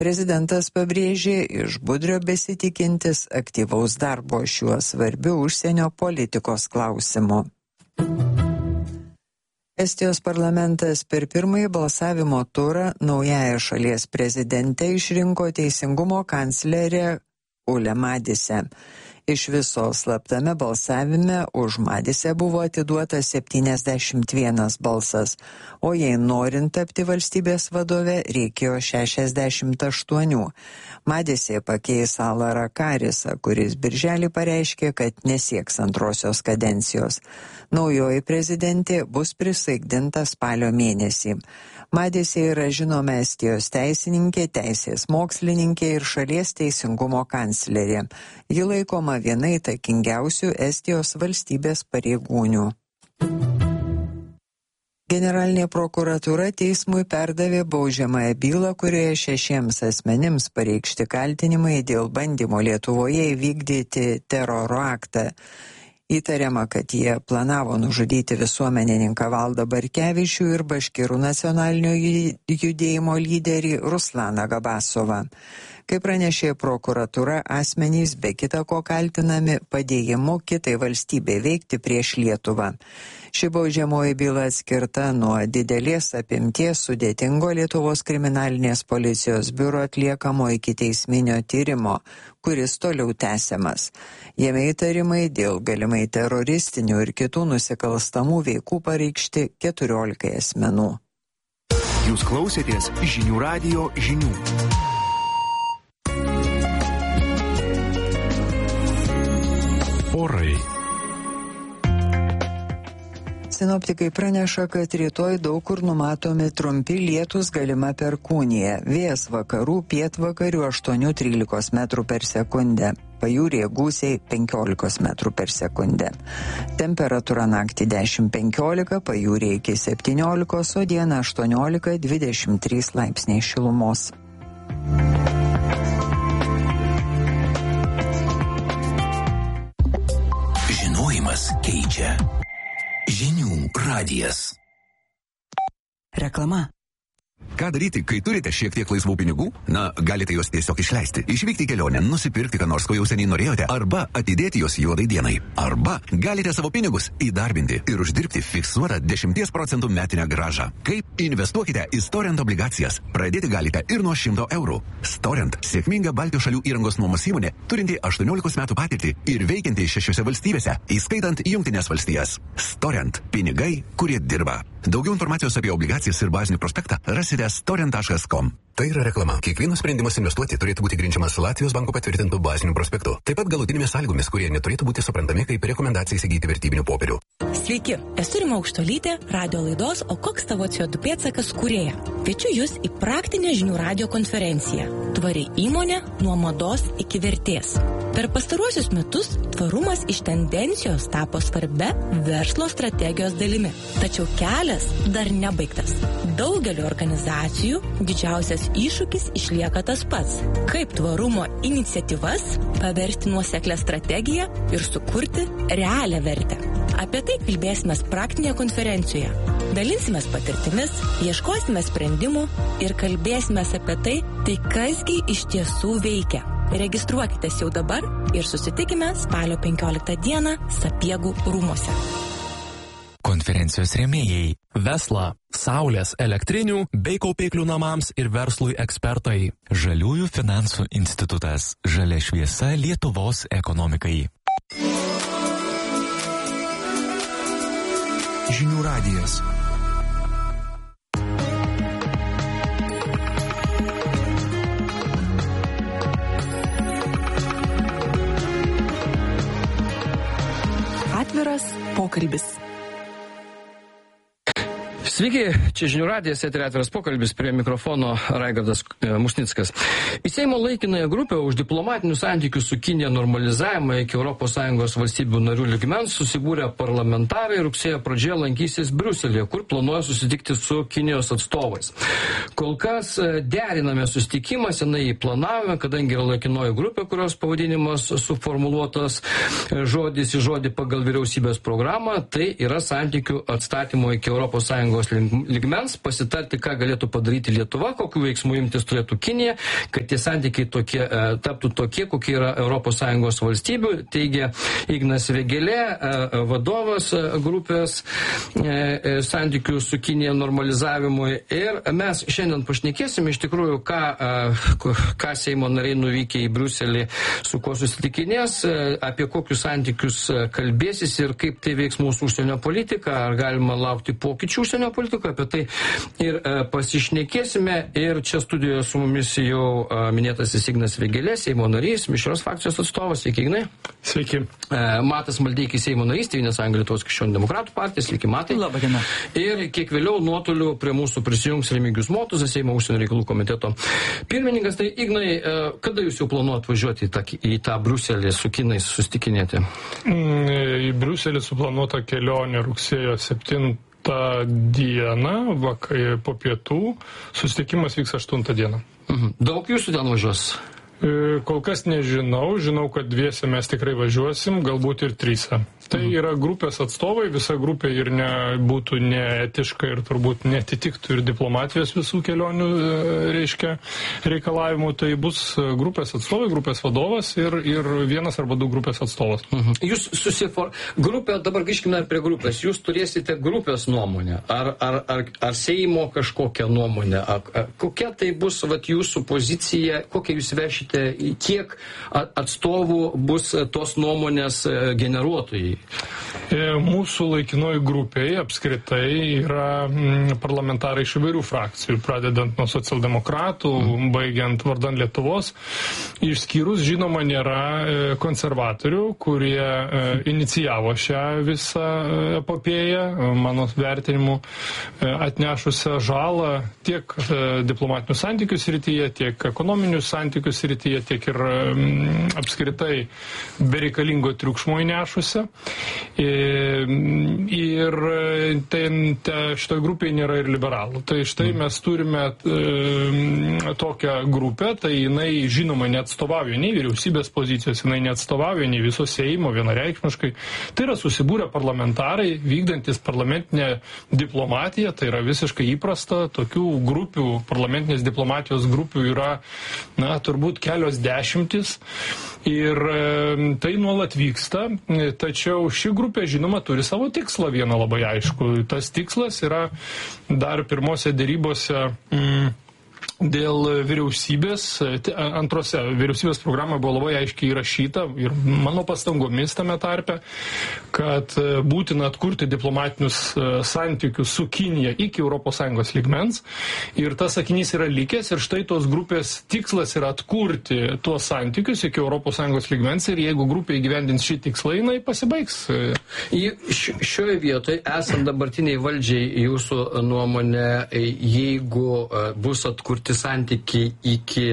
Prezidentas pabrėžė iš Budrio besitikintis aktyvaus darbo šiuo svarbiu užsienio politikos klausimu. Estijos parlamentas per pirmąjį balsavimo turą naująją šalies prezidentę išrinko teisingumo kanclerę Ule Madise. Iš viso slaptame balsavime už Madisę buvo atiduota 71 balsas, o jei norint tapti valstybės vadove, reikėjo 68. Madisė pakeis Alarą Karisą, kuris birželį pareiškė, kad nesieks antrosios kadencijos. Naujoji prezidentė bus prisaikdinta spalio mėnesį. Madisė yra žinoma Estijos teisininkė, teisės mokslininkė ir šalies teisingumo kanclerė. Ji laikoma viena įtakingiausių Estijos valstybės pareigūnių. Generalinė prokuratūra teismui perdavė baudžiamąją bylą, kurioje 6 asmenims pareikšti kaltinimai dėl bandymo Lietuvoje įvykdyti teroro aktą. Įtariama, kad jie planavo nužudyti visuomenininką Valdą Barkevičių ir Baškirų nacionalinio judėjimo lyderį Ruslaną Gabasovą. Kaip pranešė prokuratūra, asmenys be kita ko kaltinami padėjimu kitai valstybei veikti prieš Lietuvą. Ši baudžiamoji byla atskirta nuo didelės apimties sudėtingo Lietuvos kriminalinės policijos biuro atliekamo ikiteisminio tyrimo, kuris toliau tęsiamas. Jame įtarimai dėl galimai teroristinių ir kitų nusikalstamų veikų pareikšti 14 asmenų. Jūs klausėtės Žinių radijo žinių. Orai. Sinoptikai praneša, kad rytoj daug kur numatomi trumpi lietūs, galima perkūnija. Vėjas vakarų, pietvakarių 8-13 metrų per sekundę. Pajūryje gūsiai 15 metrų per sekundę. Temperatūra naktį 10-15, pajūryje iki 17, o dieną 18-23 laipsniai šilumos. Žinojimas keičia. Žinių radijas. Reklama. Ką daryti, kai turite šiek tiek laisvų pinigų? Na, galite juos tiesiog išleisti. Išvykti kelionę, nusipirkti, ką nors, ko jau seniai norėjote, arba atidėti juos juodai dienai. Arba galite savo pinigus įdarbinti ir uždirbti fiksuotą 10% metinę grąžą. Kaip? Investuokite į Storent obligacijas. Pradėti galite ir nuo 100 eurų. Storent – sėkminga Baltijos šalių įrangos nuomos įmonė, turinti 18 metų patirtį ir veikianti 6 valstybėse, įskaitant Jungtines valstijas. Storent – pinigai, kurie dirba. Daugiau informacijos apie obligacijas ir bazinį prospektą rasite storent.com. Tai yra reklama. Kiekvienas sprendimas investuoti turėtų būti grindžiamas Latvijos banko patvirtintų bazinių prospektų. Taip pat galutinėmis sąlygomis, kurie neturėtų būti suprantami kaip rekomendacija įsigyti vertybinių popierių. Sveiki, esu Rima Aukštuolytė, radio laidos O koks tavo CO2 pėdsakas kūrėja. Kviečiu jūs į praktinę žinių radio konferenciją. Tvari įmonė nuo mados iki vertės. Per pastaruosius metus tvarumas iš tendencijos tapo svarbia verslo strategijos dalimi. Tačiau kelias dar nebaigtas. Daugelio organizacijų didžiausias iššūkis išlieka tas pats. Kaip tvarumo iniciatyvas paversti nuoseklę strategiją ir sukurti realią vertę. Apie tai kalbėsime praktinėje konferencijoje. Dalinsimės patirtimis, ieškosime sprendimų ir kalbėsime apie tai kasgi iš tiesų veikia. Registruokitės jau dabar ir susitikime spalio 15 dieną Sapiegų rūmuose. Konferencijos rėmėjai – Vesla, Saulės elektrinių bei kaupiklių namams ir verslui ekspertai. Žaliųjų finansų institutas. Žalia šviesa Lietuvos ekonomikai. Žinių radijas. Atviras pokalbis. Sveiki, čia Žinių radijas, eteryje Atviras pokalbis, prie mikrofono Raigardas Musnickas. Į Seimo laikinąją grupę už diplomatinių santykių su Kinija normalizavimą iki ES valstybių narių lygmens susibūrę parlamentarai rugsėjo pradžioje lankysis Briuselyje, kur planuoja susitikti su Kinijos atstovais. Kol kas deriname susitikimą, senai jį planavome, kadangi yra laikinoji grupė, kurios pavadinimas suformuluotas žodis į žodį pagal vyriausybės programą, tai yra santykių atstatymo iki ES lygmens, pasitarti, ką galėtų padaryti Lietuva, kokių veiksmų imtis turėtų Kinija, kad tie santykiai taptų tokie, kokie yra ES valstybių, teigia Ignas Vėgėlė, vadovas grupės santykių su Kinija normalizavimui. Ir mes šiandien pašnekėsim iš tikrųjų, ką Seimo nariai nuvykę į Briuselį, su kuo susitikinės, apie kokius santykius kalbėsis ir kaip tai veiks mūsų užsienio politika, ar galima laukti pokyčių užsienio politikoje, apie tai ir pasišnekėsime. Ir čia studijoje su mumis jau minėtasis Ignas Vėgėlė, Seimo narys, mišrios frakcijos atstovas. Sveiki, Ignai. Sveiki. Matas Maldeikis, Seimo narys, Tėvynės sąjunga Lietuvos krikščionių demokratų partija. Sveiki, Matai. Labą dieną. Ir kiek vėliau nuotoliu prie mūsų prisijungs Remigijus Motuzas, Seimo užsienio reikalų komiteto pirmininkas. Tai Ignai, kada jūs jau planuojat važiuoti į tą Briuselį su kinais susitikinėti? Į Briuselį suplanuota kelionė rugsėjo 7 dieną, po pietų, susitikimas vyks 8 dieną. Daug jūsų ten važiuos? Kol kas nežinau, žinau, kad dviese mes tikrai važiuosim, galbūt ir 3. Tai yra grupės atstovai, visa grupė ir būtų neetiška ir turbūt netitiktų ir diplomatijos visų kelionių, reikalavimų. Tai bus grupės atstovai, grupės vadovas ir vienas arba 2 grupės atstovas. Jūs grupė, dabar grįžkime prie grupės, jūs turėsite grupės nuomonę, ar Seimo kažkokią nuomonę, kokia tai bus jūsų pozicija, kokią jūs vešite, kiek atstovų bus tos nuomonės generuotojai? Mūsų laikinoji grupėje apskritai yra parlamentarai iš įvairių frakcijų, pradedant nuo socialdemokratų, baigiant vardan Lietuvos. Išskyrus, žinoma, nėra konservatorių, kurie inicijavo šią visą epopėją, mano vertinimu, atnešusią žalą tiek diplomatinių santykių srityje, tiek ekonominių santykių srityje, tiek ir apskritai bereikalingo triukšmo įnešusią. Ir šitoj grupėje nėra ir liberalų. Tai štai mes turime tokią grupę, tai jinai žinoma neatstovauja nei vyriausybės pozicijos, jinai neatstovauja nei viso Seimo vienareikšmiškai. Tai yra susibūrę parlamentarai, vykdantis parlamentinę diplomatiją, tai yra visiškai įprasta. Tokių grupių, parlamentinės diplomatijos grupių yra, turbūt kelios dešimtis. Ir tai nuolat vyksta, tačiau ši grupė, žinoma, turi savo tikslą vieną labai aišku. Tas tikslas yra dar pirmose dėrybose dėl vyriausybės, antrose vyriausybės programoje buvo labai aiškiai įrašyta ir mano pastangomis tame tarpe, kad būtina atkurti diplomatinius santykius su Kinija iki ES lygmens. Ir tas sakinys yra likęs ir štai tos grupės tikslas yra atkurti tuos santykius iki ES lygmens ir jeigu grupė įgyvendins šį tikslą, jinai pasibaigs. Šioje vietoje, esant dabartiniai valdžiai, jūsų nuomonė, jeigu bus atkurti santykiai iki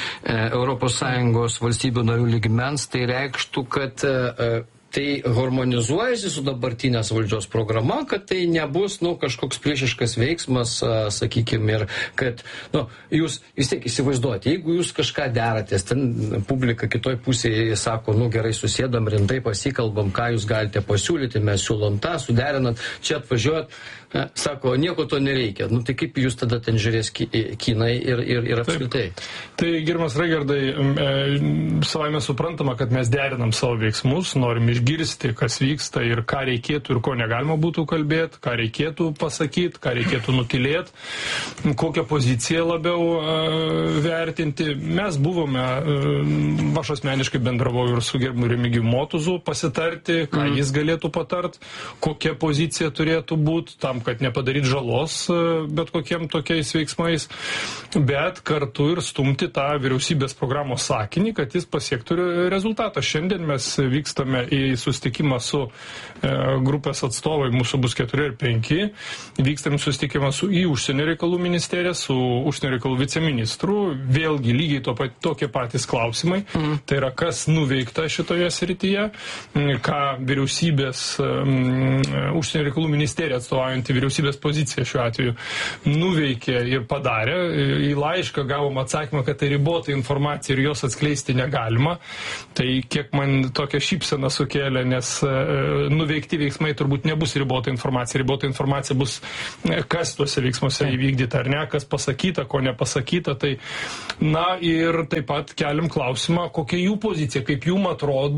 ES valstybių narių lygmens, tai reikštų, kad tai harmonizuojasi su dabartinės valdžios programa, kad tai nebus, kažkoks priešiškas veiksmas, sakykime, ir kad, jūs vis tiek įsivaizduojate, jeigu jūs kažką deratės, ten publika kitoj pusėje sako, gerai susėdam, rimtai pasikalbam, ką jūs galite pasiūlyti, mes siūlom tą, suderinat, čia atvažiuot, sako, nieko to nereikia. Tai kaip jūs tada ten žiūrės Kinai ir apskritai? Tai, gerbiamas Raigardai, savaime suprantama, kad mes derinam savo veiksmus, norim išgirsti, kas vyksta ir ką reikėtų ir ko negalima būtų kalbėti, ką reikėtų pasakyti, ką reikėtų nutylėti, kokią poziciją labiau vertinti. Mes buvome, aš asmeniškai bendravau ir su gerbiamu Remigijum Motuzu pasitarti, ką jis galėtų patart, kokia pozicija turėtų būti tam, kad nepadaryti žalos bet kokiem tokiais veiksmais, bet kartu ir stumti tą vyriausybės programos sakinį, kad jis pasiektų rezultatą. Šiandien mes vykstame į susitikimą su grupės atstovai, mūsų bus 4 ir 5, vykstame susitikimą į užsienio reikalų ministeriją, su užsienio reikalų viceministru, vėlgi lygiai tokie patys klausimai, tai yra kas nuveikta šitoje srityje, ką vyriausybės užsienio reikalų ministerija atstovaujant valdanti vyriausybės pozicija šiuo atveju nuveikė ir padarė. Į laišką gavom atsakymą, kad tai ribota informacija ir jos atskleisti negalima. Tai kiek man tokia šypsena sukėlė, nes nuveikti veiksmai turbūt nebus ribota informacija. Ribota informacija bus, kas tuose veiksmuose įvykdyta ar ne, kas pasakyta, ko nepasakyta. Tai, na ir taip pat keliam klausimą, kokia jų pozicija, kaip jiem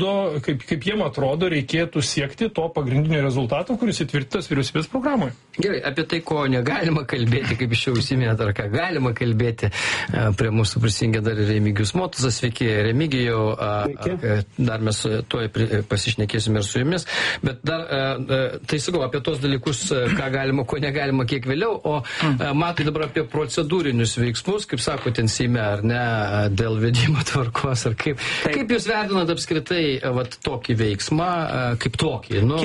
atrodo, reikėtų siekti to pagrindinio rezultato, kuris įtvirtintas vyriausybės programoje. Gerai, apie tai, ko negalima kalbėti, kaip iš čia užsiminėt, ar ką galima kalbėti, prie mūsų prisijungė dar ir Remigijus Motuzas. Sveiki, Remigijau, dar mes tuoj pasišnekėsime ir su jumis, bet dar, tai sakau, apie tos dalykus, ką galima, ko negalima, kiek vėliau, o matai dabar apie procedūrinius veiksmus, kaip sako ten Seime, ar ne, dėl vedimo tvarkos, ar kaip. Kaip jūs vertinat apskritai vat, tokį veiksmą, kaip tokį? Nu,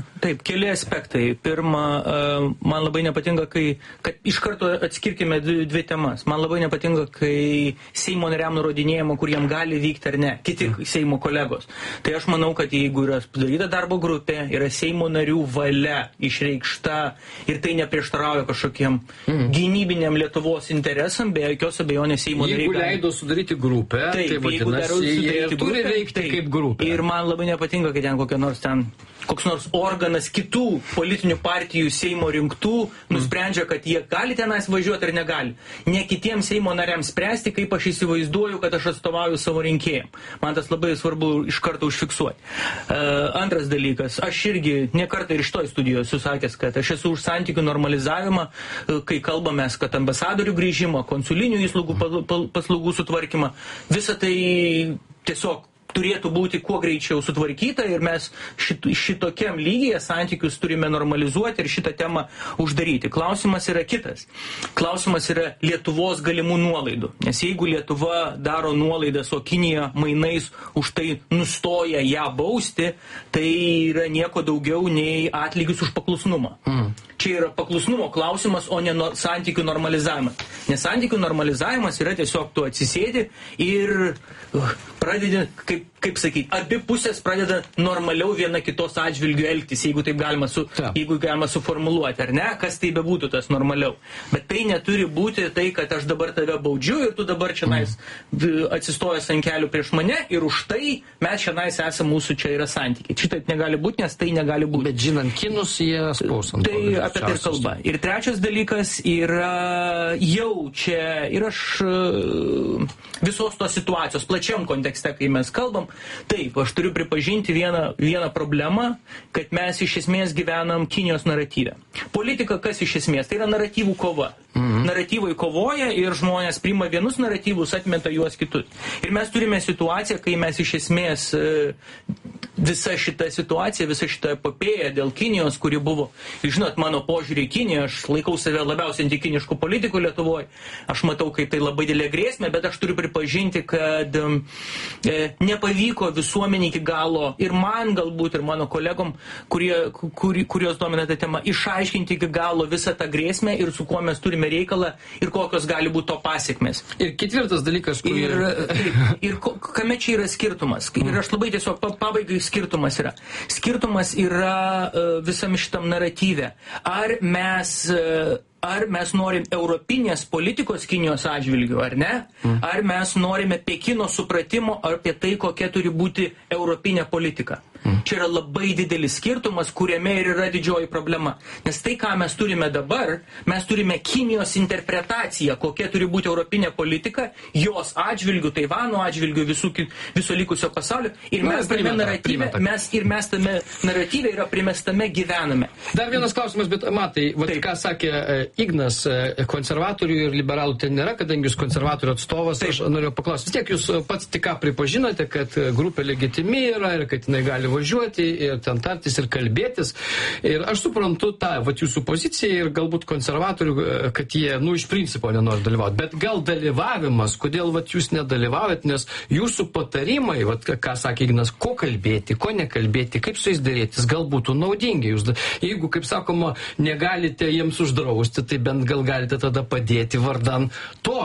keli aspektai. Pirma, man labai nepatinka, kad iš karto atskirkime dvi temas. Man labai nepatinka, kai Seimo nariam nurodinėjama, kur jam gali vykti ar ne, kiti Seimo kolegos. Tai aš manau, kad jeigu yra padaryta darbo grupė, yra Seimo narių valia išreikšta ir tai neprieštarauja kažkokiem gynybiniam Lietuvos interesam, be jokios abejonės Seimo nariai. Jeigu leido sudaryti grupę, tai vadinasi, jie turi veikti kaip grupė. Ir man labai nepatinka, kad ten koks nors organas kitų politinių partijų Seimo rinktų nusprendžia, kad jie gali tenais važiuoti ar negali. Ne kitiems Seimo nariams spręsti, kaip aš įsivaizduoju, kad aš atstovauju savo rinkėjams. Man tas labai svarbu iš karto užfiksuoti. Antras dalykas, aš irgi ne kartą ir iš toj studijoje esu sakęs, kad aš esu už santykių normalizavimą, kai kalbame, kad ambasadorių grįžimą, konsulinių paslaugų sutvarkymą, visa tai tiesiog turėtų būti kuo greičiau sutvarkyta ir mes šitokiam lygyje santykius turime normalizuoti ir šitą temą uždaryti. Klausimas yra kitas. Klausimas yra Lietuvos galimų nuolaidų. Nes jeigu Lietuva daro nuolaidas, o Kinija mainais už tai nustoja ją bausti, tai yra nieko daugiau nei atlygis už paklusnumą. Čia yra paklusnumo klausimas, o ne santykių normalizavimas. Nes santykių normalizavimas yra tiesiog tu atsisėdi ir pradedi, kaip sakyti, abi pusės pradeda normaliau viena kitos atžvilgių elgtis, jeigu taip galima suformuluoti, ar ne, kas tai bebūtų tas normaliau. Bet tai neturi būti tai, kad aš dabar tave baudžiu ir tu dabar čionais atsistojęs ant kelių prieš mane ir už tai mes čionais esame, mūsų čia yra santykiai. Šitaip negali būti, nes tai negali būti. Bet žinant kinus, jie spausant. Tai apie tai kalba. Ir trečias dalykas yra jau čia, ir aš visos tos situacijos plačiam kontekste, kai mes kalbam, taip, aš turiu pripažinti vieną problemą, kad mes iš esmės gyvenam Kinijos naratyve. Politika kas iš esmės? Tai yra naratyvų kova. Naratyvai kovoja ir žmonės priima vienus naratyvus, atmeta juos kitus. Ir mes turime situaciją, kai mes iš esmės visa šita situacija, visa šita epopėja dėl Kinijos, kuri buvo, žinot, mano požiūrį į Kiniją, aš laikau save labiausiai antikiniškų politikų Lietuvoje, aš matau, kaip tai labai didelė grėsmė, bet aš turiu pripažinti, kad nepavyko visuomenė iki galo ir man galbūt ir mano kolegom, kurios domina tą temą, išaiškinti iki galo visą tą grėsmę ir su kuo mes turime reikalą ir kokios gali būti to pasiekmes. Ir ketvirtas dalykas, kame čia yra skirtumas. Ir aš labai tiesiog pabaigai skirtumas yra. Skirtumas yra visam šitam naratyve. Ar mes norim europinės politikos Kinijos atžvilgių, ar ne? Ar mes norime Pekino supratimo apie tai, kokia turi būti europinė politika? Čia yra labai didelis skirtumas, kuriame ir yra didžioji problema. Nes tai, ką mes turime dabar, mes turime Kinijos interpretaciją, kokia turi būti europinė politika, jos atžvilgių, Taivano atžvilgių, viso likusio pasaulio. Ir mes tame naratyve, mes tame naratyve yra primestame gyvename. Dar vienas klausimas, bet matai, ką sakė Ignas, konservatorių ir liberalų ten nėra, kadangi jūs konservatorių atstovas, aš norėjau paklausti, vis tiek jūs pats tik ką pripažinote, kad grupė legitimi yra ir kad jinai gali važiuoti ir ten tartis ir kalbėtis. Ir aš suprantu tą jūsų poziciją ir galbūt konservatorių, kad jie, iš principo nenori dalyvauti. Bet gal dalyvavimas, kodėl jūs nedalyvaujat, nes jūsų patarimai, ką sakė Ignas, ko kalbėti, ko nekalbėti, kaip su jais dėrėtis, gal būtų naudingi. Jeigu, kaip sakoma, negalite jiems uždrausti, tai bent gal galite tada padėti vardan tos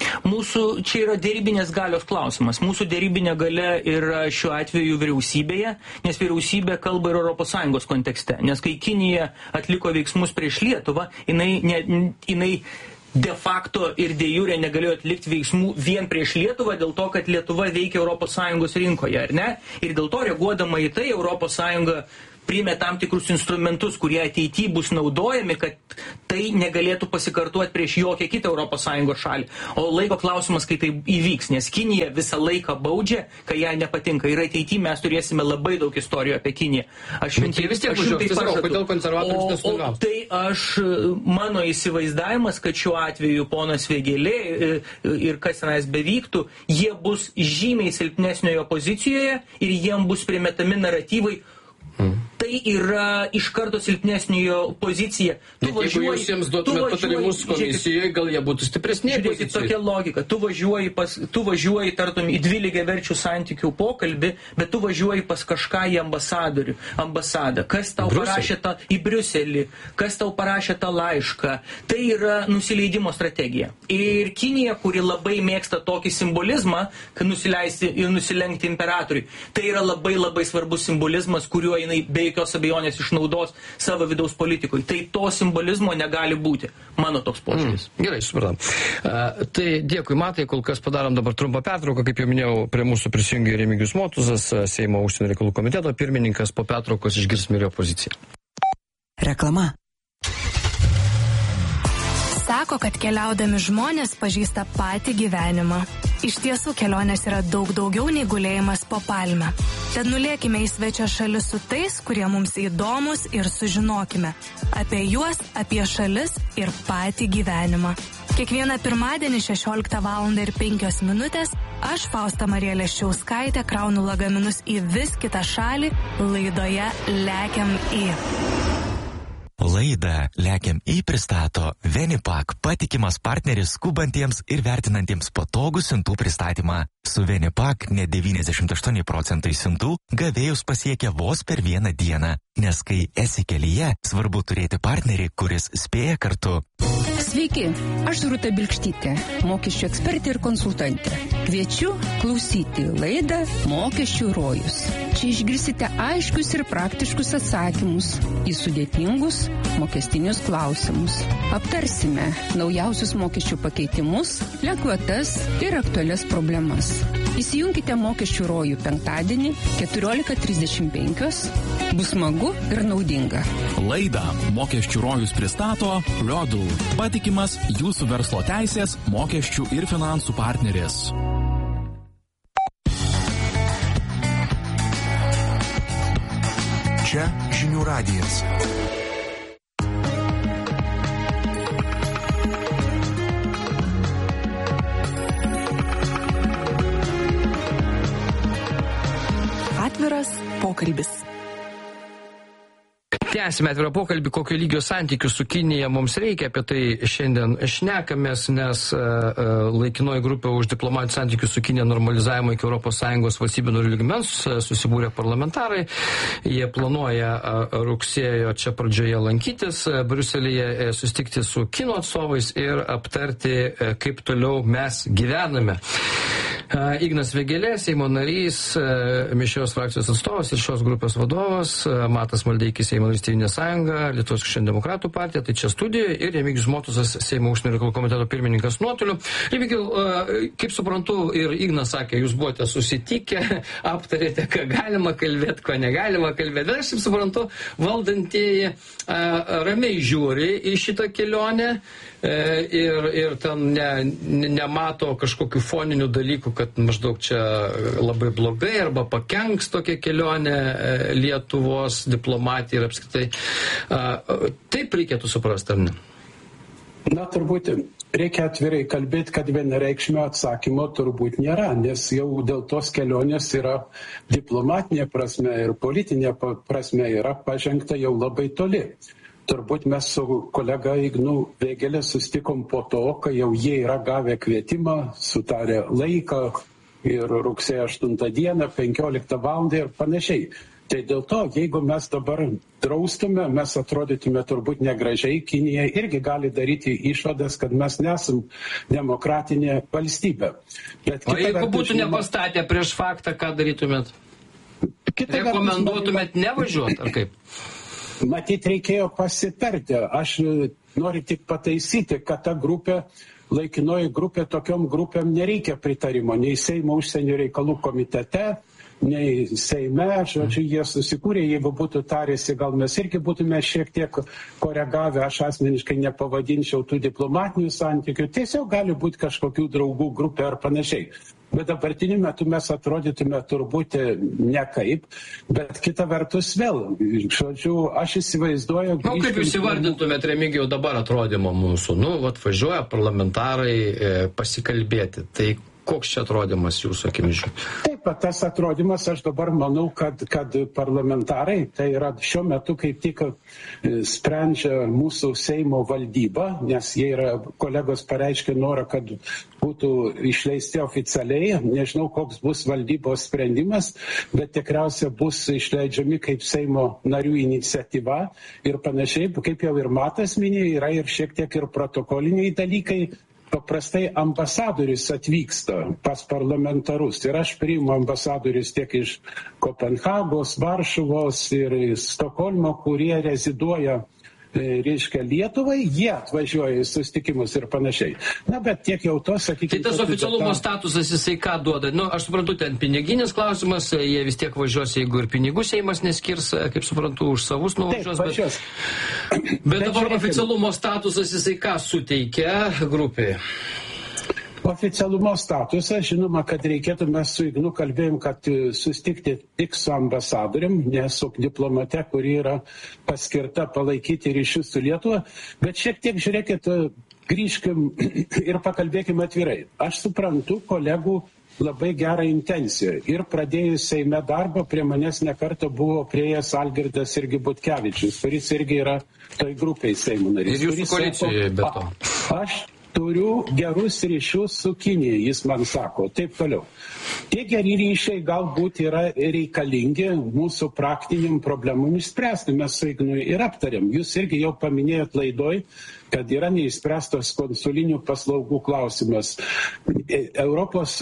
Mūsų čia yra dėrybinės galios klausimas. Mūsų dėrybinė galia yra šiuo atveju vyriausybėje, nes vyriausybė kalba ir ES kontekste. Nes kai Kinija atliko veiksmus prieš Lietuvą, jinai de facto ir de jure negalėjo atlikti veiksmų vien prieš Lietuvą dėl to, kad Lietuva veikia ES rinkoje, ar ne? Ir dėl to reaguodama į tai ES priėmė tam tikrus instrumentus, kurie ateityje bus naudojami, kad tai negalėtų pasikartuoti prieš jokią kitą ES šalį. O laiko klausimas, kai tai įvyks, nes Kinija visą laiką baudžia, kai jai nepatinka. Ir ateityje mes turėsime labai daug istorijų apie Kiniją. Kodėl konservatorius nesudalyvaus? Tai mano įsivaizdavimas, kad šiuo atveju ponas Vėgėlė ir kas tenais bevyktų, jie bus žymiai silpnesnioje pozicijoje ir jiem bus primetami naratyvai. Tai yra iš karto silpnesniojo pozicija. Jeigu jūs jiems duotumėt patarimus komisijoje, gal jie būtų stipresnė pozicija. Žiūrėkit, tokia logika. Tu važiuoji tartum į dvilygiaverčių santykių pokalbį, bet tu važiuoji pas kažką į ambasadą. Kas tau parašė tą į Briuselį, kas tau parašė tą laišką. Tai yra nusileidimo strategija. Ir Kinija, kuri labai mėgsta tokį simbolizmą, kad nusilenkti imperatoriui, tai yra labai labai svarbus simbolizmas, kuriuo jinai be jokios abejonės išnaudos savo vidaus politikui. Tai to simbolizmo negali būti. Mano toks požiūris. Gerai, supratam. Tai dėkui, Matai, kol kas padarom dabar trumpą pertrauką. Kaip jau minėjau, prie mūsų prisijungė Remigijus Motuzas, Seimo užsienio reikalų komiteto pirmininkas. Po pertraukos išgirsime jo poziciją. Reklama. Sako, kad keliaudami žmonės pažįsta patį gyvenimą. Iš tiesų kelionės yra daug daugiau nei gulėjimas po palmę. Tad nulėkime į svečio šalis su tais, kurie mums įdomus ir sužinokime apie juos, apie šalis ir patį gyvenimą. Kiekvieną pirmadienį 16:05 aš, Fausta Marija Leščiauskaitė, kraunu lagaminus į vis kitą šalį laidoje Lekiam į. Laidą Lekiam į pristato Venipak, patikimas partneris skubantiems ir vertinantiems patogų siuntų pristatymą. Su Venipak net 98% siuntų gavėjus pasiekia vos per vieną dieną, nes kai esi kelyje, svarbu turėti partnerį, kuris spėja kartu. Sveiki, aš Rūta Bilkštytė, mokesčių ekspertė ir konsultantė. Kviečiu klausyti laidą Mokesčių rojus. Čia išgirsite aiškius ir praktiškus atsakymus į sudėtingus mokestinius klausimus. Aptarsime naujausius mokesčių pakeitimus, lengvatas ir aktualias problemas. Įsijunkite Mokesčių rojų penktadienį 14:35. Bus smagu ir naudinga. Laidą Mokesčių rojus pristato Rodul, patikimas jūsų verslo teisės, mokesčių ir finansų partneris. Čia Žinių radijas. Atviras pokalbis. Tęsime atvirą pokalbį, kokio lygio santykių su Kinija mums reikia, apie tai šiandien šnekamės, nes laikinoji grupė už diplomatinių santykių su Kinija normalizavimą iki ES valstybių narių lygmens susibūrė parlamentarai. Jie planuoja rugsėjo čia pradžioje lankytis Briuselyje, susitikti su Kino atstovais ir aptarti, kaip toliau mes gyvename. Ignas Vėgėlė, Seimo narys, mišrios frakcijos atstovas ir šios grupės vadovas, Matas Maldeikis, Seimo narys Tėvynės sąjunga, Lietuvos krikščionių demokratų partija, tai čia studijoje, ir Remigijus Motuzas, Seimo užsienio reikalų komiteto pirmininkas nuotoliu. Remigijau, kaip suprantu, ir Ignas sakė, jūs buvote susitikę, aptarėte, ką galima kalbėti, ko negalima kalbėti. Bet aš taip suprantu, valdantieji ramiai žiūri į šitą kelionę ir ten nemato kažkokių foninių dalykų, kad maždaug čia labai blogai arba pakenks tokia kelionė Lietuvos diplomatija ir apskritai. Taip reikėtų suprasti, ar ne? Na, turbūt reikia atvirai kalbėti, kad vienareikšmio atsakymo turbūt nėra, nes jau dėl tos kelionės yra diplomatinė prasme ir politinė prasme yra pažengta jau labai toli. Turbūt mes su kolega Ignu Vėgėlė susitikom po to, kai jau jie yra gavę kvietimą, sutarę laiką ir rugsėjo 8 dieną, 15 valandą ir panašiai. Tai dėl to, jeigu mes dabar draustume, mes atrodytume turbūt negražiai, Kinija irgi gali daryti išvadas, kad mes nesam demokratinė valstybė. O jeigu būtų nepastatę prieš faktą, ką darytumėt? Rekomenduotumėt nevažiuoti, ar kaip? Matyt, reikėjo pasitarti. Aš noriu tik pataisyti, kad ta grupė, laikinoji grupė, tokiom grupėm nereikia pritarimo, nei Seimo užsienio reikalų komitete, nei Seime, žodžiu, jie susikūrė, jeigu būtų tarėsi, gal mes irgi būtume šiek tiek koregavę, aš asmeniškai nepavadinčiau tų diplomatinių santykių, tiesiog gali būti kažkokių draugų grupė ar panašiai. Bet dabartiniu metu mes atrodytume turbūt nekaip, bet kita vertus vėl, žodžiu, aš įsivaizduoju... Kaip jūs įvardintumėt, Remigijau, dabar atrodymo mūsų? Važiuoja parlamentarai pasikalbėti, tai koks čia atrodymas jūsų akimižių? Taip, tas atrodymas, aš dabar manau, kad parlamentarai, tai yra šiuo metu kaip tik sprendžia mūsų Seimo valdyba, nes jie yra, kolegos pareiškė norą, kad būtų išleisti oficialiai, nežinau, koks bus valdybos sprendimas, bet tikriausiai bus išleidžiami kaip Seimo narių iniciatyva ir panašiai, kaip jau ir Matas minėjo, yra ir šiek tiek ir protokoliniai dalykai. Paprastai ambasadorius atvyksta pas parlamentarus ir aš priimu ambasadorius tiek iš Kopenhagos, Varšuvos ir Stokholmo, kurie reziduoja, reiškia, Lietuvai, jie atvažiuoja į susitikimus ir panašiai. Na, bet tiek jau to, sakykime... Tai tas oficialumo statusas, jisai ką duoda? Aš suprantu, ten piniginis klausimas, jie vis tiek važiuos, jeigu ir pinigų Seimas neskirs, kaip suprantu, už savus nuvažiuos. Bet dabar oficialumo statusas, jisai ką suteikia grupiai? Oficialumo statusą, žinoma, kad reikėtų, mes su Ignu kalbėjom, kad susitikti tik su ambasadorium, ne su diplomate, kuri yra paskirta palaikyti ryšius su Lietuva, bet šiek tiek, žiūrėkit, grįžkim ir pakalbėkim atvirai. Aš suprantu kolegų labai gerą intenciją ir pradėjus Seime darbą prie manęs nekartą buvo prieėjęs Algirdas irgi Butkevičius, kuris irgi yra toj grupiai Seimo narys. Ir jūsų koalicijoje, be to. Aš turiu gerus ryšius su Kinija, jis man sako, taip toliau. Tie geri ryšiai galbūt yra reikalingi mūsų praktiniam problemom išspręsti. Mes su Ignu ir aptarėm. Jūs irgi jau paminėjot laidoj, kad yra neišspręstos konsulinių paslaugų klausimas. Europos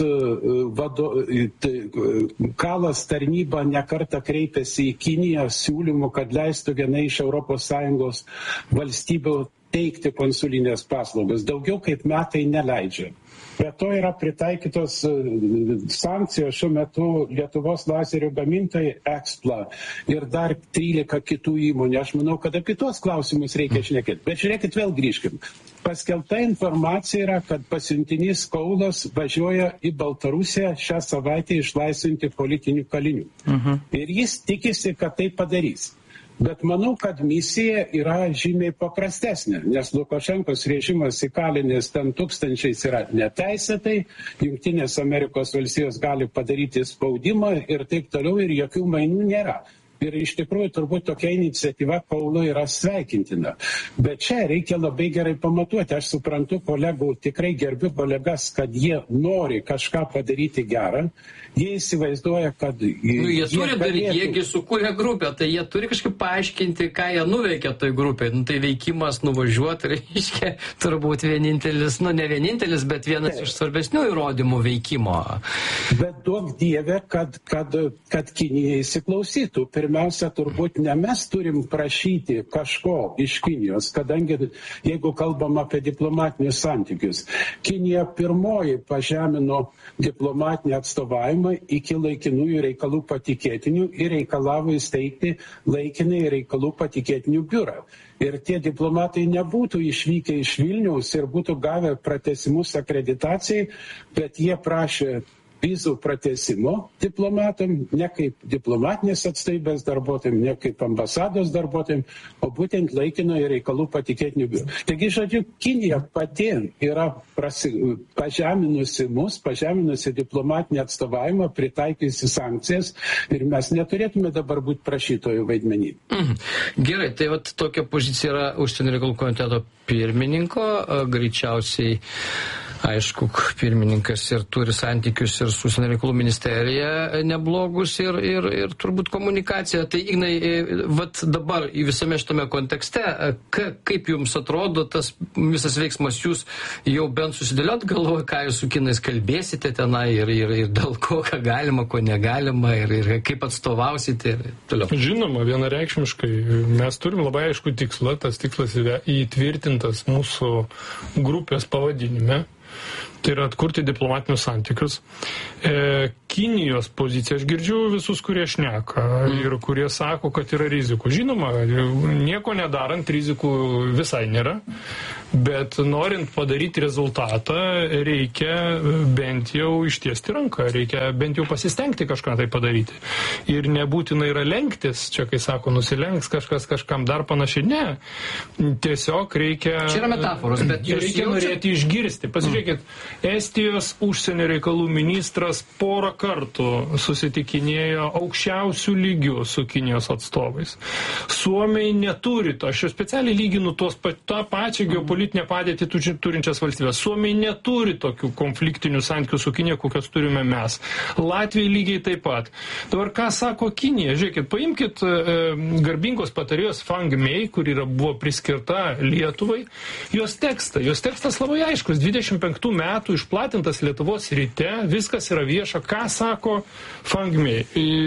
kalas tarnyba nekartą kreipėsi į Kiniją siūlymų, kad leistų viena iš ES valstybių teikti konsulinės paslaugas. Daugiau kaip metai neleidžia. Be to yra pritaikytos sankcijos šiuo metu Lietuvos lazerių gamintojai Expla ir dar 13 kitų įmonių. Aš manau, kad apie tuos klausimus reikia šnekėti. Bet žiūrėkit, vėl grįžkim. Paskelbta informacija yra, kad pasiuntinys Kaulas važiuoja į Baltarusiją šią savaitę išlaisvinti politinių kalinių. Ir jis tikisi, kad tai padarys. Bet manau, kad misija yra žymiai paprastesnė, nes Lukašenkos režimas įkalinęs ten tūkstančiais yra neteisėtai, Jungtinės Amerikos valstijos gali padaryti spaudimą ir taip toliau ir jokių mainų nėra. Ir iš tikrųjų turbūt tokia iniciatyva Kaulo yra sveikintina. Bet čia reikia labai gerai pamatuoti. Aš suprantu kolegų, tikrai gerbiu kolegas, kad jie nori kažką padaryti gerą. Jie įsivaizduoja, kad... Jie turi daryti, jiegi sukūrė grupę, tai jie turi kažkaip paaiškinti, ką jie nuveikė toj grupėje. Tai veikimas nuvažiuoti, reiškia, turbūt vienintelis, ne vienintelis, bet vienas iš svarbesnių įrodymų veikimo. Bet duok Dieve, kad Kinija įsiklausytų. Pirmiausia, turbūt ne mes turim prašyti kažko iš Kinijos, kadangi jeigu kalbam apie diplomatinius santykius, Kinija pirmoji pažemino diplomatinį atstovavimą iki laikinųjų reikalų patikėtinių ir reikalavo įsteigti laikinai reikalų patikėtinių biurą. Ir tie diplomatai nebūtų išvykę iš Vilniaus ir būtų gavę pratęsimus akreditacijai, bet jie prašė vizų pratęsimo diplomatam, ne kaip diplomatinės atstovybės darbuotojams, ne kaip ambasados darbuotojams, o būtent laikinojo reikalų patikėtinių biurų. Taigi, žodžiu, Kinija pati yra pažeminusi diplomatinį atstovavimą, pritaikiusi sankcijas ir mes neturėtume dabar būti prašytojų vaidmenį. Gerai, tai vat tokia pozicija yra užsienio reikalų komiteto pirmininko, greičiausiai Aišku, pirmininkas ir turi santykius ir su užsienio reikalų ministerija neblogus ir turbūt komunikacija. Tai Ignai, vat dabar į visame šitame kontekste, kaip jums atrodo tas visas veiksmas, jūs jau bent susidėliot galvoje, ką jūs su kinais kalbėsite tenai ir dėl ko, ką galima, ko negalima ir kaip atstovausite ir toliau. Žinoma, vienareikšmiškai mes turim labai aišku tikslą, tas tikslas yra įtvirtintas mūsų grupės pavadinime. Tai yra atkurti diplomatinius santykius. Kinijos pozicija, aš girdžiu visus, kurie šneka ir kurie sako, kad yra rizikų. Žinoma, nieko nedarant rizikų visai nėra, bet norint padaryti rezultatą, reikia bent jau ištiesti ranką, reikia bent jau pasistengti kažką tai padaryti. Ir nebūtina yra lenktis, čia kai sako, nusilenks kažkas kažkam dar panašiai, ne. Tiesiog reikia... Čia yra metaforos, bet reikia norėti išgirsti. Pasižiūrėkit, Estijos užsienio reikalų ministras porą kartų susitikinėjo aukščiausių lygių su Kinijos atstovais. Suomiai neturi to, aš jau specialiai lyginu tą pačią geopolitinę padėtį turinčias valstybės. Suomiai neturi tokių konfliktinių santykių su Kinija, kokias turime mes. Latvijai lygiai taip pat. Dabar ką sako Kinija? Žiūrėkit, paimkit garbingos patarėjos Fang Mei, kuri buvo priskirta Lietuvai, jos tekstas labai aiškus, 25 metų išplatintas Lietuvos ryte, viskas yra vieša, ką sako Fang Mei.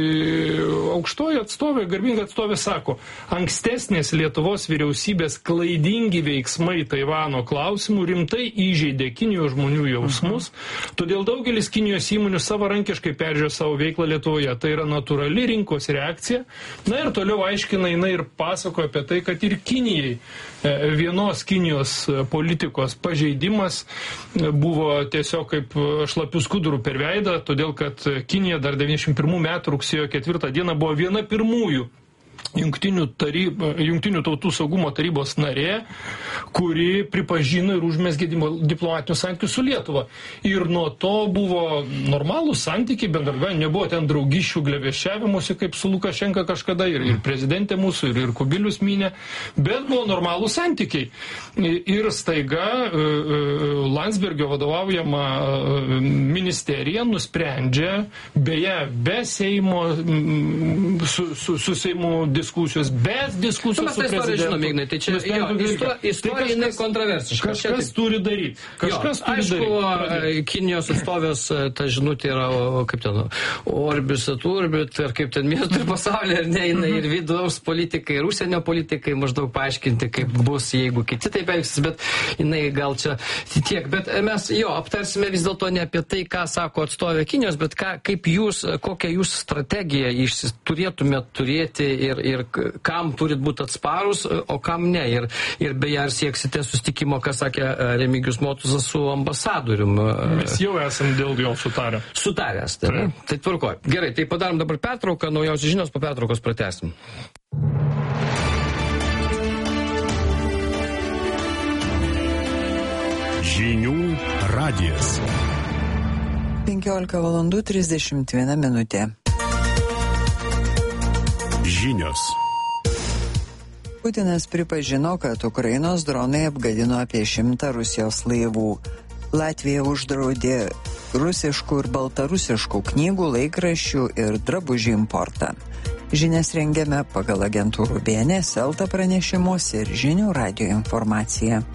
Aukštoji atstovė, garbinga atstovė sako, ankstesnės Lietuvos vyriausybės klaidingi veiksmai Taivano klausimų rimtai įžeidė Kinijos žmonių jausmus, todėl daugelis Kinijos įmonių savarankiškai peržiūrėjo savo veiklą Lietuvoje. Tai yra natūrali rinkos reakcija. Na ir toliau aiškina jinai ir pasakoja apie tai, kad ir Kinijai vienos Kinijos politikos pažeidimas buvo tiesiog kaip šlapių skudurų per veidą, todėl kad Kinija dar 91 metų rugsėjo 4 dieną buvo viena pirmųjų Jungtinių tautų saugumo tarybos narė, kuri pripažino ir užmesgė diplomatinius santykius su Lietuva. Ir nuo to buvo normalūs santykiai, bendradarbiavimo, nebuvo ten draugiščių glėbesčiavimuose, kaip su Lukašenka kažkada, ir prezidentė mūsų, ir Kubilius minė, bet buvo normalūs santykiai. Ir staiga Landsbergio vadovaujama ministerija nusprendžia, beje, be Seimo, su Seimu diskusijos, bez diskusijos su prezidentu. Tai čia istorija jinai kontroversiška. Kažkas turi daryti. Aišku, Kinijos atstovės ta žinutė yra, kaip ten, orbis aturbit, ar kaip ten miestų pasaulyje, ar ne, jinai ir vidaus politikai, ir užsienio politikai maždaug paaiškinti, kaip bus, jeigu kiti taip elgsis, bet jinai gal čia tiek. Bet mes aptarsime vis dėlto ne apie tai, ką sako atstovė Kinijos, bet kaip jūs, kokią jūs strategiją turėtumėte turėti ir kam turit būti atsparus, o kam ne. Ir beje, ar sieksite sustikimo, ką sakė Remigijus Motuzas su ambasadoriumi. Mes jau esam dėl jo sutarę. Sutaręs, tai tvarkoj. Gerai, tai padarom dabar pertrauką, naujausios žinios, po pertraukos pratęsim. Žinių radijas. 15:31 minutė. Žinios. Putinas pripažino, kad Ukrainos dronai apgadino apie 100 Rusijos laivų. Latvija uždraudė rusiškų ir baltarusiškų knygų, laikraščių ir drabužių importą. Žinias rengiame pagal agentūrų BNS, Elta pranešimus ir Žinių radijo informaciją.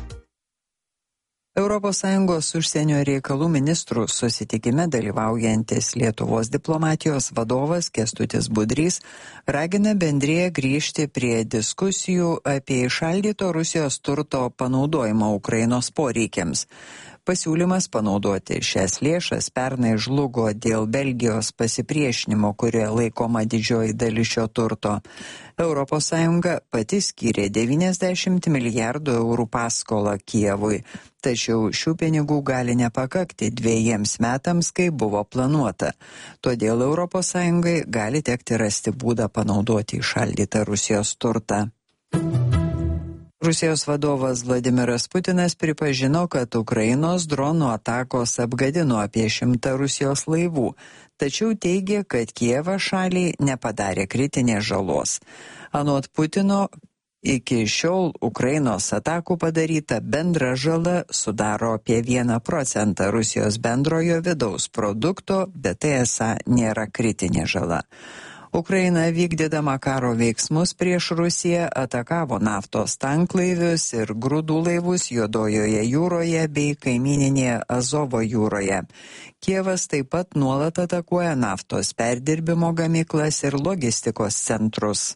ES užsienio reikalų ministrų susitikime dalyvaujantis Lietuvos diplomatijos vadovas Kęstutis Budrys ragina bendriją grįžti prie diskusijų apie įšaldyto Rusijos turto panaudojimą Ukrainos poreikiams. Pasiūlymas panaudoti šias lėšas pernai žlugo dėl Belgijos pasipriešinimo, kurioje laikoma didžioji dalis šio turto. ES pati skyrė 90 milijardų eurų paskolą Kijevui, tačiau šių pinigų gali nepakakti 2 metams, kai buvo planuota. Todėl ES gali tekti rasti būdą panaudoti įšaldytą Rusijos turtą. Rusijos vadovas Vladimiras Putinas pripažino, kad Ukrainos dronų atakos apgadino apie 100 Rusijos laivų, tačiau teigė, kad Kijevas šaliai nepadarė kritinės žalos. Anot Putino, Iki šiol Ukrainos atakų padaryta bendra žala sudaro apie 1% Rusijos bendrojo vidaus produkto, bet tai esą nėra kritinė žala. Ukraina vykdydama karo veiksmus prieš Rusiją atakavo naftos tanklaivius ir grūdų laivus Juodojoje jūroje bei kaimininėje Azovo jūroje. Kijevas taip pat nuolat atakuoja naftos perdirbimo gamyklas ir logistikos centrus.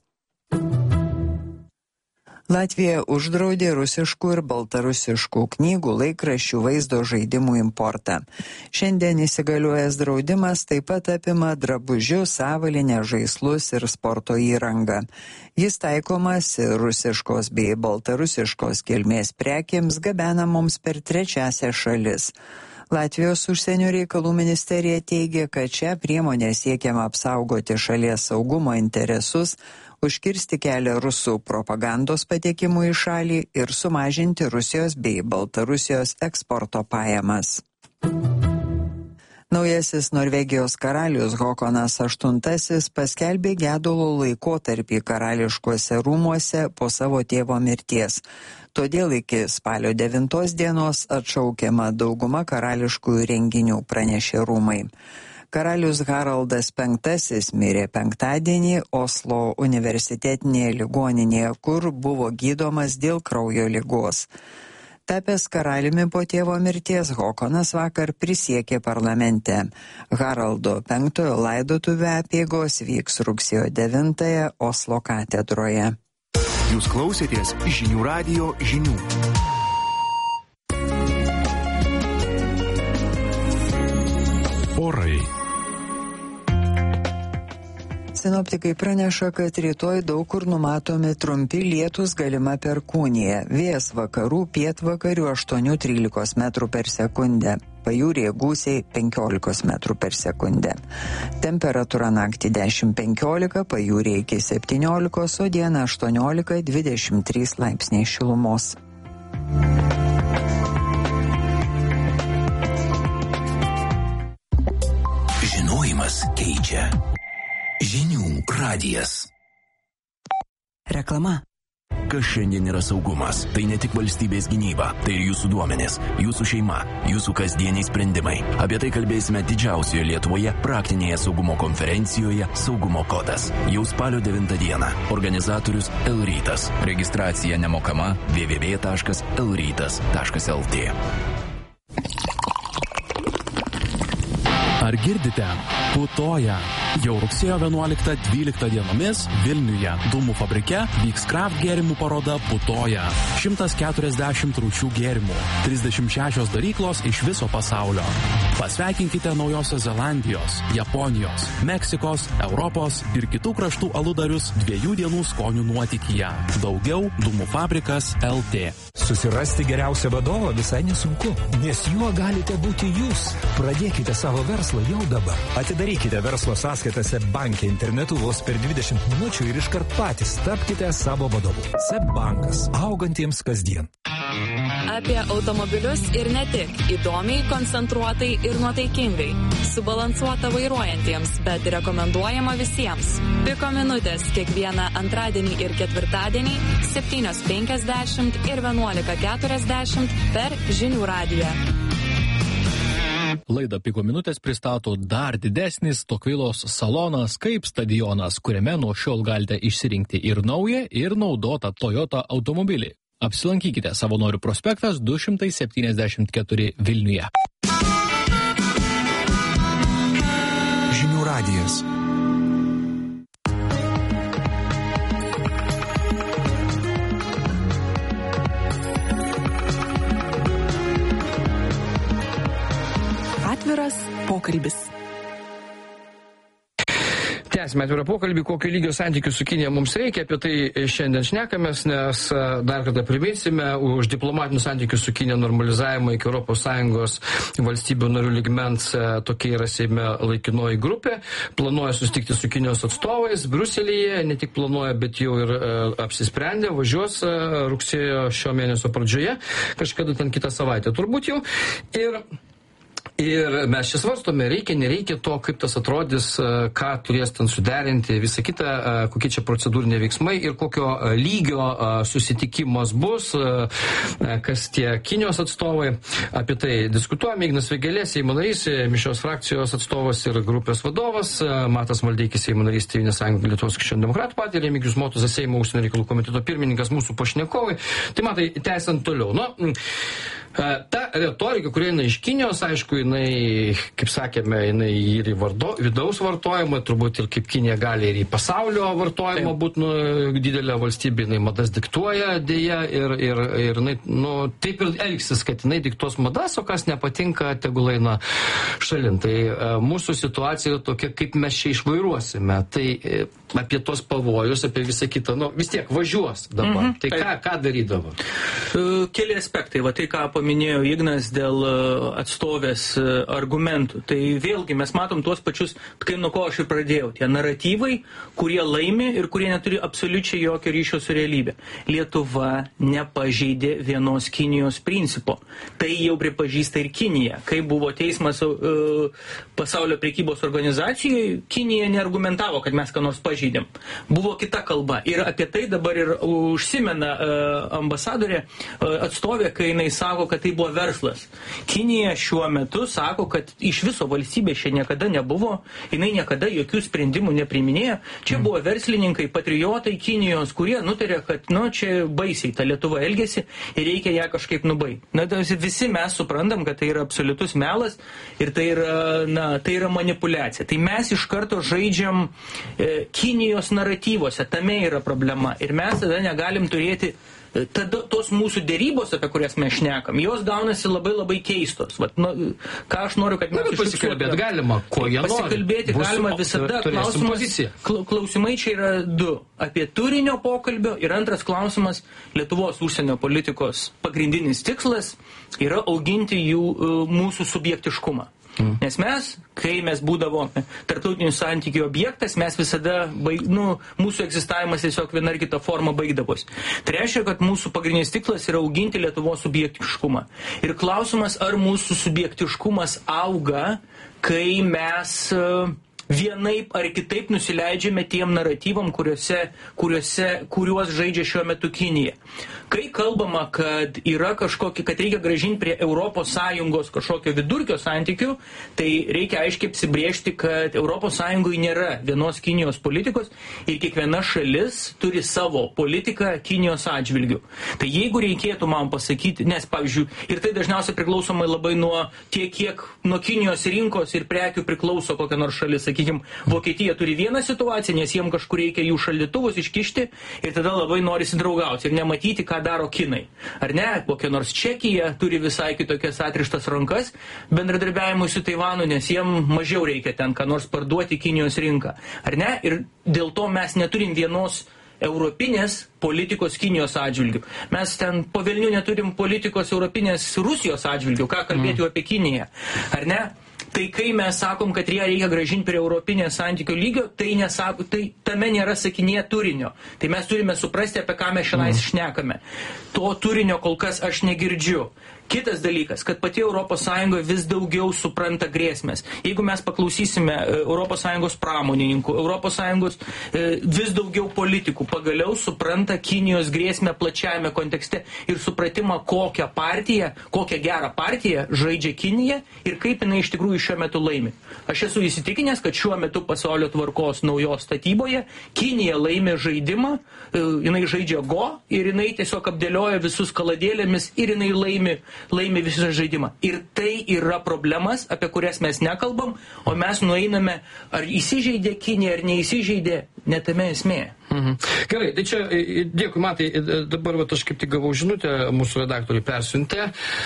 Latvija uždraudė rusiškų ir baltarusiškų knygų, laikraščių, vaizdo žaidimų importą. Šiandien įsigaliojęs draudimas taip pat apima drabužius, avalynę, žaislus ir sporto įrangą. Jis taikomas rusiškos bei baltarusiškos kilmės prekėms gabenamoms per trečiąsias šalis. Latvijos užsienio reikalų ministerija teigia, kad šią priemonę siekiama apsaugoti šalies saugumo interesus, užkirsti kelią rusų propagandos patekimui į šalį ir sumažinti Rusijos bei Baltarusijos eksporto pajamas. Naujasis Norvegijos karalius Håkonas VIII paskelbė gedulo laikotarpį karališkuose rūmuose po savo tėvo mirties. Todėl iki spalio 9 dienos atšaukiama dauguma karališkųjų renginių, pranešė rūmai. Karalius Haraldas V mirė penktadienį Oslo universitetinėje ligoninėje, kur buvo gydomas dėl kraujo ligos. Tapęs karaliumi po tėvo mirties, Håkonas vakar prisiekė parlamente. Haraldo V laidotuvių apeigos vyks rugsėjo 9 Oslo katedroje. Jūs klausėtės Žinių radijo žinių. Orai. Sinoptikai praneša, kad rytoj daug kur numatomi trumpi lietūs, galima perkūnija. Vėjas vakarų, pietvakarių 8-13 metrų per sekundę. Pajūryje gūsiai 15 metrų per sekundę. Temperatūra naktį 10-15, pajūryje iki 17, o dieną 18-23 laipsniai šilumos. Žinojimas keičia. Žinių radijas. Reklama. Kas šiandien yra saugumas? Tai ne tik valstybės gynyba, tai ir jūsų duomenys, jūsų šeima, jūsų kasdieniai sprendimai. Apie tai kalbėsime didžiausioje Lietuvoje praktinėje saugumo konferencijoje Saugumo kodas. Jau spalio 9 dieną. Organizatorius L-Rytas. Registracija nemokama www.lrytas.lt. Ar girdite? Putoja. Jau rugsėjo 11-12 dienomis Vilniuje Dūmų fabrike vyks kraft gėrimų paroda Putoja. 140 rūšių gėrimų, 36 daryklos iš viso pasaulio. Pasveikinkite Naujosios Zelandijos, Japonijos, Meksikos, Europos ir kitų kraštų aludarius 2 dienų skonių nuotykyje. Daugiau Dūmų fabrikas LT. Susirasti geriausią vadovą visai nesunku, nes juo galite būti jūs. Pradėkite savo verslą jau dabar. Atidarykite verslo sąskaitą SEB banke internetu vos per 20 minučių ir iškart patys tapkite savo vadovu. SEB bankas. Augantiems kasdien. Apie automobilius ir ne tik. Įdomiai, koncentruotai ir nuotaikingai. Subalansuota vairuojantiems, bet rekomenduojama visiems. Piko minutės kiekvieną antradienį ir ketvirtadienį 7:50 ir 11:40 per Žinių radiją. Laidą Piko minutės pristato dar didesnis Tokvilos salonas kaip stadionas, kuriame nuo šiol galite išsirinkti ir naują, ir naudotą Toyota automobilį. Apsilankykite Savanorių prospektas 274 Vilniuje. Žinių radijas. Atviras pokalbis. Tęsime atvirą pokalbį, kokio lygio santykių su Kinija mums reikia, apie tai šiandien šnekamės, nes dar kartą priminsime, už diplomatinių santykių su Kinija normalizavimą iki ES valstybių narių lygmens tokia yra Seime laikinoji grupė, planuoja susitikti su Kinijos atstovais Briuselyje, ne tik planuoja, bet jau ir apsisprendė, važiuos rugsėjo šio mėnesio pradžioje, kažkada ten kitą savaitę turbūt jau. Ir mes čia svarstome, reikia, nereikia to, kaip tas atrodys, ką turės ten suderinti, visą kitą, kokie čia procedūriniai veiksmai ir kokio lygio susitikimas bus, kas tie Kinijos atstovai. Apie tai diskutuojame. Ignas Vėgėlė, Seimo narys, Mišrios frakcijos atstovas ir grupės vadovas, Matas Maldeikis, Seimo narys, Tėvynės sąjunga Lietuvos krikščionių demokratų partija, Remigijus Motuzas, Seimo užsienio reikalų komiteto pirmininkas, mūsų pašnekovai. Tai matai, tęsiant toliau. Ta retorika, kuri eina iš Kinijos, aišku, jinai, kaip sakėme, jinai ir į vidaus vartojimą, turbūt ir kaip Kinija gali ir į pasaulio vartojimą būti didelė valstybė, jinai madas diktuoja dėja ir jinai, taip ir elgsis, kad jinai diktuos madas, o kas nepatinka, tegul eina šalin. Tai mūsų situacija yra tokia, kaip mes čia išvairuosime. Tai apie tos pavojus, apie visą kitą, vis tiek važiuos dabar. Tai ką darydavo? Keli aspektai, tai ką paminėjo Ignas dėl atstovės argumentų. Tai vėlgi mes matom tuos pačius, kai nuo ko aš ir pradėjau, tie naratyvai, kurie laimi ir kurie neturi absoliučiai jokio ryšio su realybė. Lietuva nepažeidė vienos Kinijos principo. Tai jau pripažįsta ir Kinija. Kai buvo teismas pasaulio prekybos organizacijoje, Kinija neargumentavo, kad mes ką nors pažeidėm. Buvo kita kalba. Ir apie tai dabar ir užsimena ambasadorė atstovė, kai jinai sako, kad tai buvo verslas. Kinija šiuo metu sako, kad iš viso valstybė čia niekada nebuvo, jinai niekada jokių sprendimų nepriminėjo. Čia buvo verslininkai, patriotai Kinijos, kurie nutarė, kad čia baisiai ta Lietuva elgėsi ir reikia ją kažkaip nubaigti. Visi mes suprantam, kad tai yra absoliutus melas ir tai yra manipulacija. Tai mes iš karto žaidžiam Kinijos naratyvose, tame yra problema. Ir mes tada negalim turėti tada tos mūsų dėrybos, apie kurias mes šnekam, jos gaunasi labai labai keistos. Ką aš noriu, kad mes pasikalbėti galima, ko jie nori. Pasikalbėti galima visada. Klausimai čia yra du. Apie turinio pokalbio ir antras klausimas, Lietuvos užsienio politikos pagrindinis tikslas yra auginti mūsų subjektiškumą. Nes mes, kai mes būdavome tarptautinių santykių objektas, mes visada, mūsų egzistavimas tiesiog viena ar kita forma baigdavosi. Tai reiškia, kad mūsų pagrindinis tikslas yra auginti Lietuvos subjektiškumą. Ir klausimas, ar mūsų subjektiškumas auga, kai mes vienaip ar kitaip nusileidžiame tiem naratyvam, kuriuos žaidžia šiuo metu Kinija. Kai kalbama, kad yra kad reikia grąžinti prie ES kažkokio vidurkio santykių, tai reikia aiškiai apsibrėžti, kad ES nėra vienos Kinijos politikos ir kiekviena šalis turi savo politiką Kinijos atžvilgių. Tai jeigu reikėtų man pasakyti, nes, pavyzdžiui, ir tai dažniausiai priklausomai labai nuo tiek, kiek nuo Kinijos rinkos ir prekių priklauso kokia nors šalis, sakykime, Vokietija turi vieną situaciją, nes jiems kažkur reikia jų šaldytuvus iškišti ir tada labai norisi draugauti ir nematyti, ką daro Kinai. Ar ne? Kokia nors Čekija turi visai kitokias atrištas rankas bendradarbiavimui su Taivanu, nes jiems mažiau reikia ten ką nors parduoti Kinijos rinką. Ar ne? Ir dėl to mes neturim vienos europinės politikos Kinijos atžvilgių. Mes ten po velnių neturim politikos europinės Rusijos atžvilgių. Ką kalbėti apie Kiniją? Ar ne? Tai kai mes sakom, kad ją reikia grąžinti prie europinės santykių lygio, tai tame nėra sakinėje turinio. Tai mes turime suprasti, apie ką mes šiandien šnekame. To turinio kol kas aš negirdžiu. Kitas dalykas, kad pati ES vis daugiau supranta grėsmės. Jeigu mes paklausysime ES pramonininkų, ES vis daugiau politikų pagaliau supranta Kinijos grėsmę plačiajame kontekste ir supratimą, kokią gerą partiją žaidžia Kinija ir kaip jinai iš tikrųjų šiuo metu laimi. Aš esu įsitikinęs, kad šiuo metu pasaulio tvarkos naujos statyboje Kinija laimi žaidimą, jinai žaidžia Go ir jinai tiesiog apdėlioja visus kaladėlėmis ir jinai laimi visą žaidimą. Ir tai yra problemas, apie kurias mes nekalbam, o mes nueiname, ar įsižeidė Kinija, ar neįsižeidė, netame esmė. Gerai, tai čia, dėkui, Matai, dabar aš kaip tik gavau žinutę, mūsų redaktoriai persiuntė.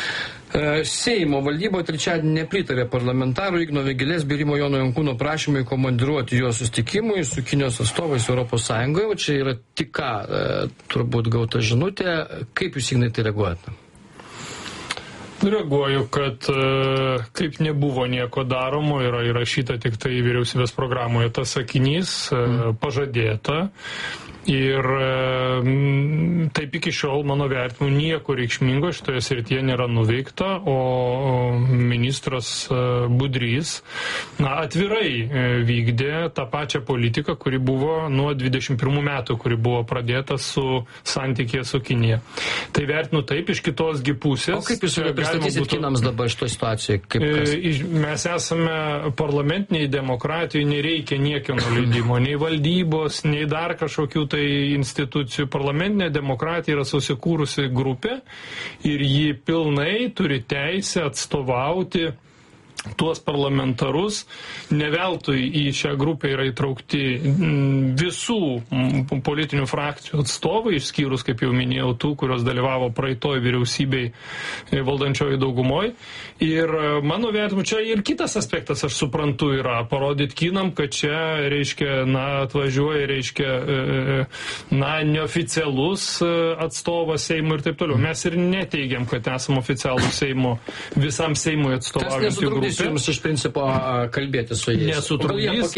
Seimo valdybo trečiadienį nepritarė parlamentarų Igno Vėgėlės bei Rimo Jono Jankūno prašymui komandiruoti jo susitikimui su Kinijos atstovais ES. O čia yra tik ką turbūt gauta žinutė. Kaip jūs, Ignai, tai reaguojate? Reaguoju, kad kaip nebuvo nieko daromo, yra įrašyta tik tai vyriausybės programoje tas sakinys, pažadėta. Ir taip iki šiol, mano vertimu, nieko reikšmingo šitoje srityje nėra nuveikta, o ministras Budrys atvirai vykdė tą pačią politiką, kuri buvo nuo 21 metų, kuri buvo pradėta su santykėje su Kinija. Tai vertinu taip, iš kitos pusės. O kaip jūs pristatysit Kinams dabar šitoje situacijoje? Mes esame parlamentiniai demokratijai, nereikia niekieno leidimo, nei valdybos, nei dar kažkokių institucijų. Parlamentinė demokratija yra susikūrusi grupė ir ji pilnai turi teisę atstovauti tuos parlamentarus. Neveltui į šią grupę yra įtraukti visų politinių frakcijų atstovai, išskyrus, kaip jau minėjau, tų, kurios dalyvavo praeitoj vyriausybei valdančioji daugumoj. Ir mano vertimu, čia ir kitas aspektas, aš suprantu, yra parodyti Kinam, kad čia, reiškia, atvažiuoja, reiškia, neoficialus atstovas Seimui ir taip toliau. Mes ir neteigiam, kad esam oficialus Seimo, visam Seimui atstovaujantį grupę. Jums iš principo kalbėti su jais. Nesutrukdys,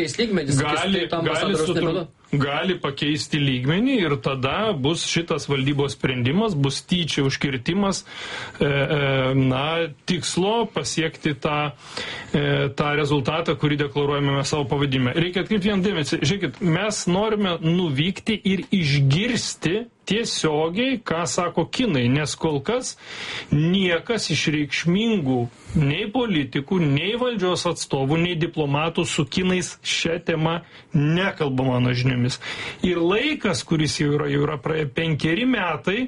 gali pakeisti lygmenį ir tada bus šitas valdybos sprendimas, bus tyčia užkirtimas tikslo pasiekti tą rezultatą, kurį deklaruojame savo pavadinime. Reikia atkreipti vieną dėmesį. Žiūrėkit, mes norime nuvykti ir išgirsti tiesiogiai, ką sako kinai, nes kol kas niekas iš reikšmingų nei politikų, nei valdžios atstovų, nei diplomatų su kinais šią temą nekalba mano žiniomis. Ir laikas, kuris jau yra praėję 5 metai,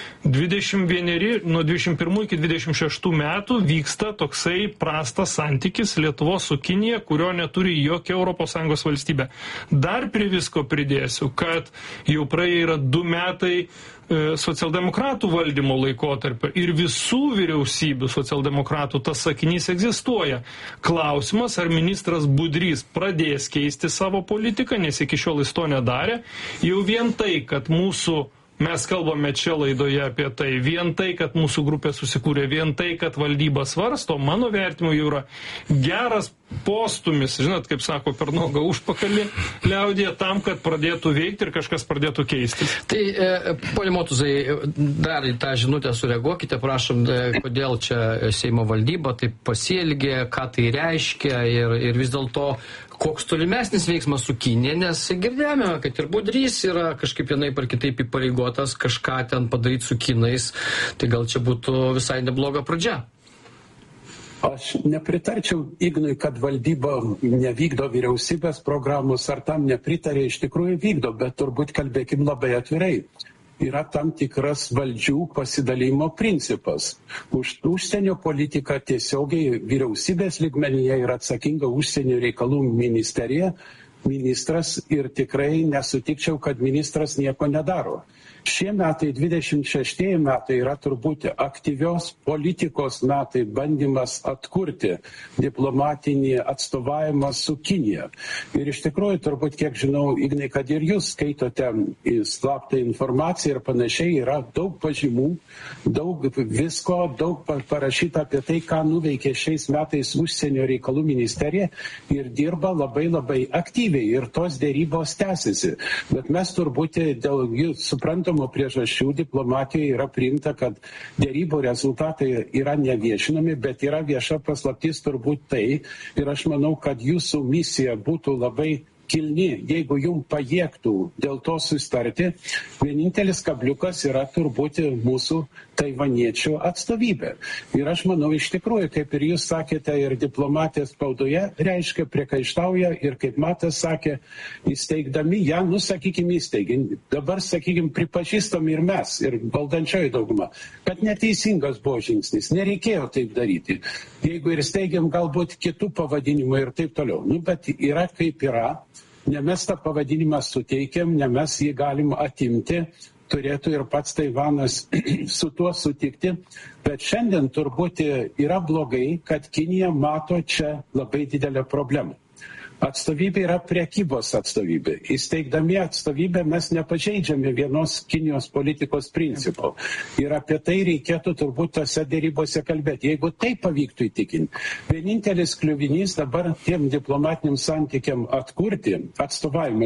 21, nuo 21 iki 26 metų vyksta toksai prastas santykis Lietuvos su Kinija, kurio neturi jokia ES valstybė. Dar prie visko pridėsiu, kad jau praėję yra 2 metai socialdemokratų valdymo laikotarpio ir visų vyriausybių socialdemokratų tas sakinys egzistuoja. Klausimas, ar ministras Budrys pradės keisti savo politiką, nes iki šiol jis to nedarė. Jau vien tai, kad mes kalbame čia laidoje apie tai, vien tai, kad mūsų grupė susikūrė, vien tai, kad valdyba svarsto, mano vertimu jau yra geras postumis, žinot, kaip sako, per nogą užpakalį liaudėje tam, kad pradėtų veikti ir kažkas pradėtų keistis. Tai, pone Motuzai, dar į tą žinutę sureaguokite, prašom, kodėl čia Seimo valdyba taip pasielgė, ką tai reiškia ir vis dėlto koks tolimesnis veiksmas su Kinija, nes girdėjome, kad ir Budrys yra kažkaip vienaip ar kitaip įpareigotas kažką ten padaryti su kinais, tai gal čia būtų visai nebloga pradžia. Aš nepritarčiau Ignui, kad valdyba nevykdo vyriausybės programos, ar tam nepritarė, iš tikrųjų vykdo, bet turbūt kalbėkim labai atvirai. Yra tam tikras valdžių pasidalymo principas. Už užsienio politiką tiesiogiai vyriausybės lygmenyje yra atsakinga užsienio reikalų ministerija, ministras, ir tikrai nesutikčiau, kad ministras nieko nedaro. Šie metai, 26 metai, yra turbūt aktyvios politikos metai, bandymas atkurti diplomatinį atstovavimą su Kinija. Ir iš tikrųjų, turbūt, kiek žinau, Ignai, kad ir jūs skaitote slaptą informaciją ir panašiai, yra daug pažymų, daug visko, daug parašyta apie tai, ką nuveikė šiais metais užsienio reikalų ministerija ir dirba labai labai aktyviai ir tos dėrybos tęsiasi. Bet mes turbūt dėl jų suprantamų priežasčių diplomatijoje yra priimta, kad dėrybų rezultatai yra neviešinami, bet yra vieša paslaptis turbūt tai. Ir aš manau, kad jūsų misija būtų labai kilni, jeigu jums pajėgtų dėl to sustarti. Vienintelis kabliukas yra turbūt mūsų taivaniečių atstovybė. Ir aš manau, iš tikrųjų, kaip ir jūs sakėte, ir diplomatės spaudoje reiškia, priekaištauja, ir kaip Matas sakė, įsteigdami ją, sakykime, įsteigim. Dabar, sakykime, pripažįstam ir mes, ir valdančioji dauguma, kad neteisingas buvo žingsnis, nereikėjo taip daryti. Jeigu ir steigiam galbūt kitų pavadinimų ir taip toliau. Bet yra kaip yra. Ne mes tą pavadinimą suteikiam, ne mes jį galim atimti, turėtų ir pats Taivanas su tuo sutikti, bet šiandien turbūt yra blogai, kad Kinija mato čia labai didelę problemą. Atstovybė yra prekybos atstovybė. Įsteigdami atstovybę mes nepažeidžiame vienos Kinijos politikos principų. Ir apie tai reikėtų turbūt tose dėrybose kalbėti. Jeigu tai pavyktų įtikinti, vienintelis kliuvinys dabar tiem diplomatiniam santykiam atkurti, atstovavimą,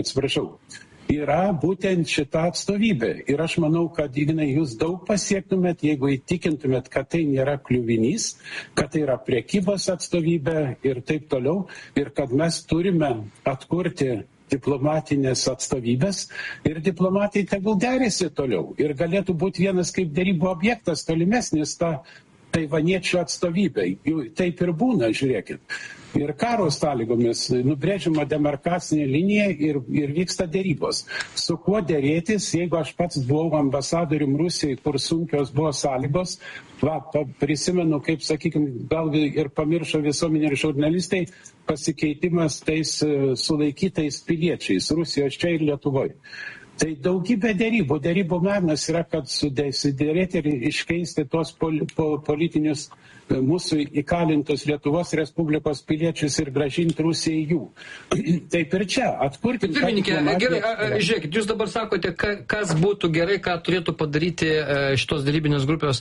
yra būtent šita atstovybė. Ir aš manau, kad Ignai, jūs daug pasiektumėt, jeigu įtikintumėt, kad tai nėra kliuvinys, kad tai yra prekybos atstovybė ir taip toliau, ir kad mes turime atkurti diplomatinės atstovybės ir diplomatai tegul derėsi toliau. Ir galėtų būti vienas kaip derybų objektas tolimesnis ta taivaniečių atstovybė. Taip ir būna, žiūrėkit. Ir karo sąlygomis nubrėžiama demarkacinė linija ir vyksta dėrybos. Su kuo dėrėtis, jeigu aš pats buvau ambasadorium Rusijai, kur sunkios buvo sąlygos, prisimenu, kaip, sakykime, gal ir pamiršo visuomenė ir žurnalistai, pasikeitimas tais sulaikytais piliečiais Rusijos čia ir Lietuvoje. Tai daugybė dėrybų menas yra, kad susidėrėti ir iškeisti tos politinius mūsų įkalintus Lietuvos Respublikos piliečius ir grąžinti Rusijai jų. Taip ir čia, atkurti... Pirmininkė, gerai, žiūrėkit, jūs dabar sakote, kas būtų gerai, ką turėtų padaryti šitos dėrybinės grupės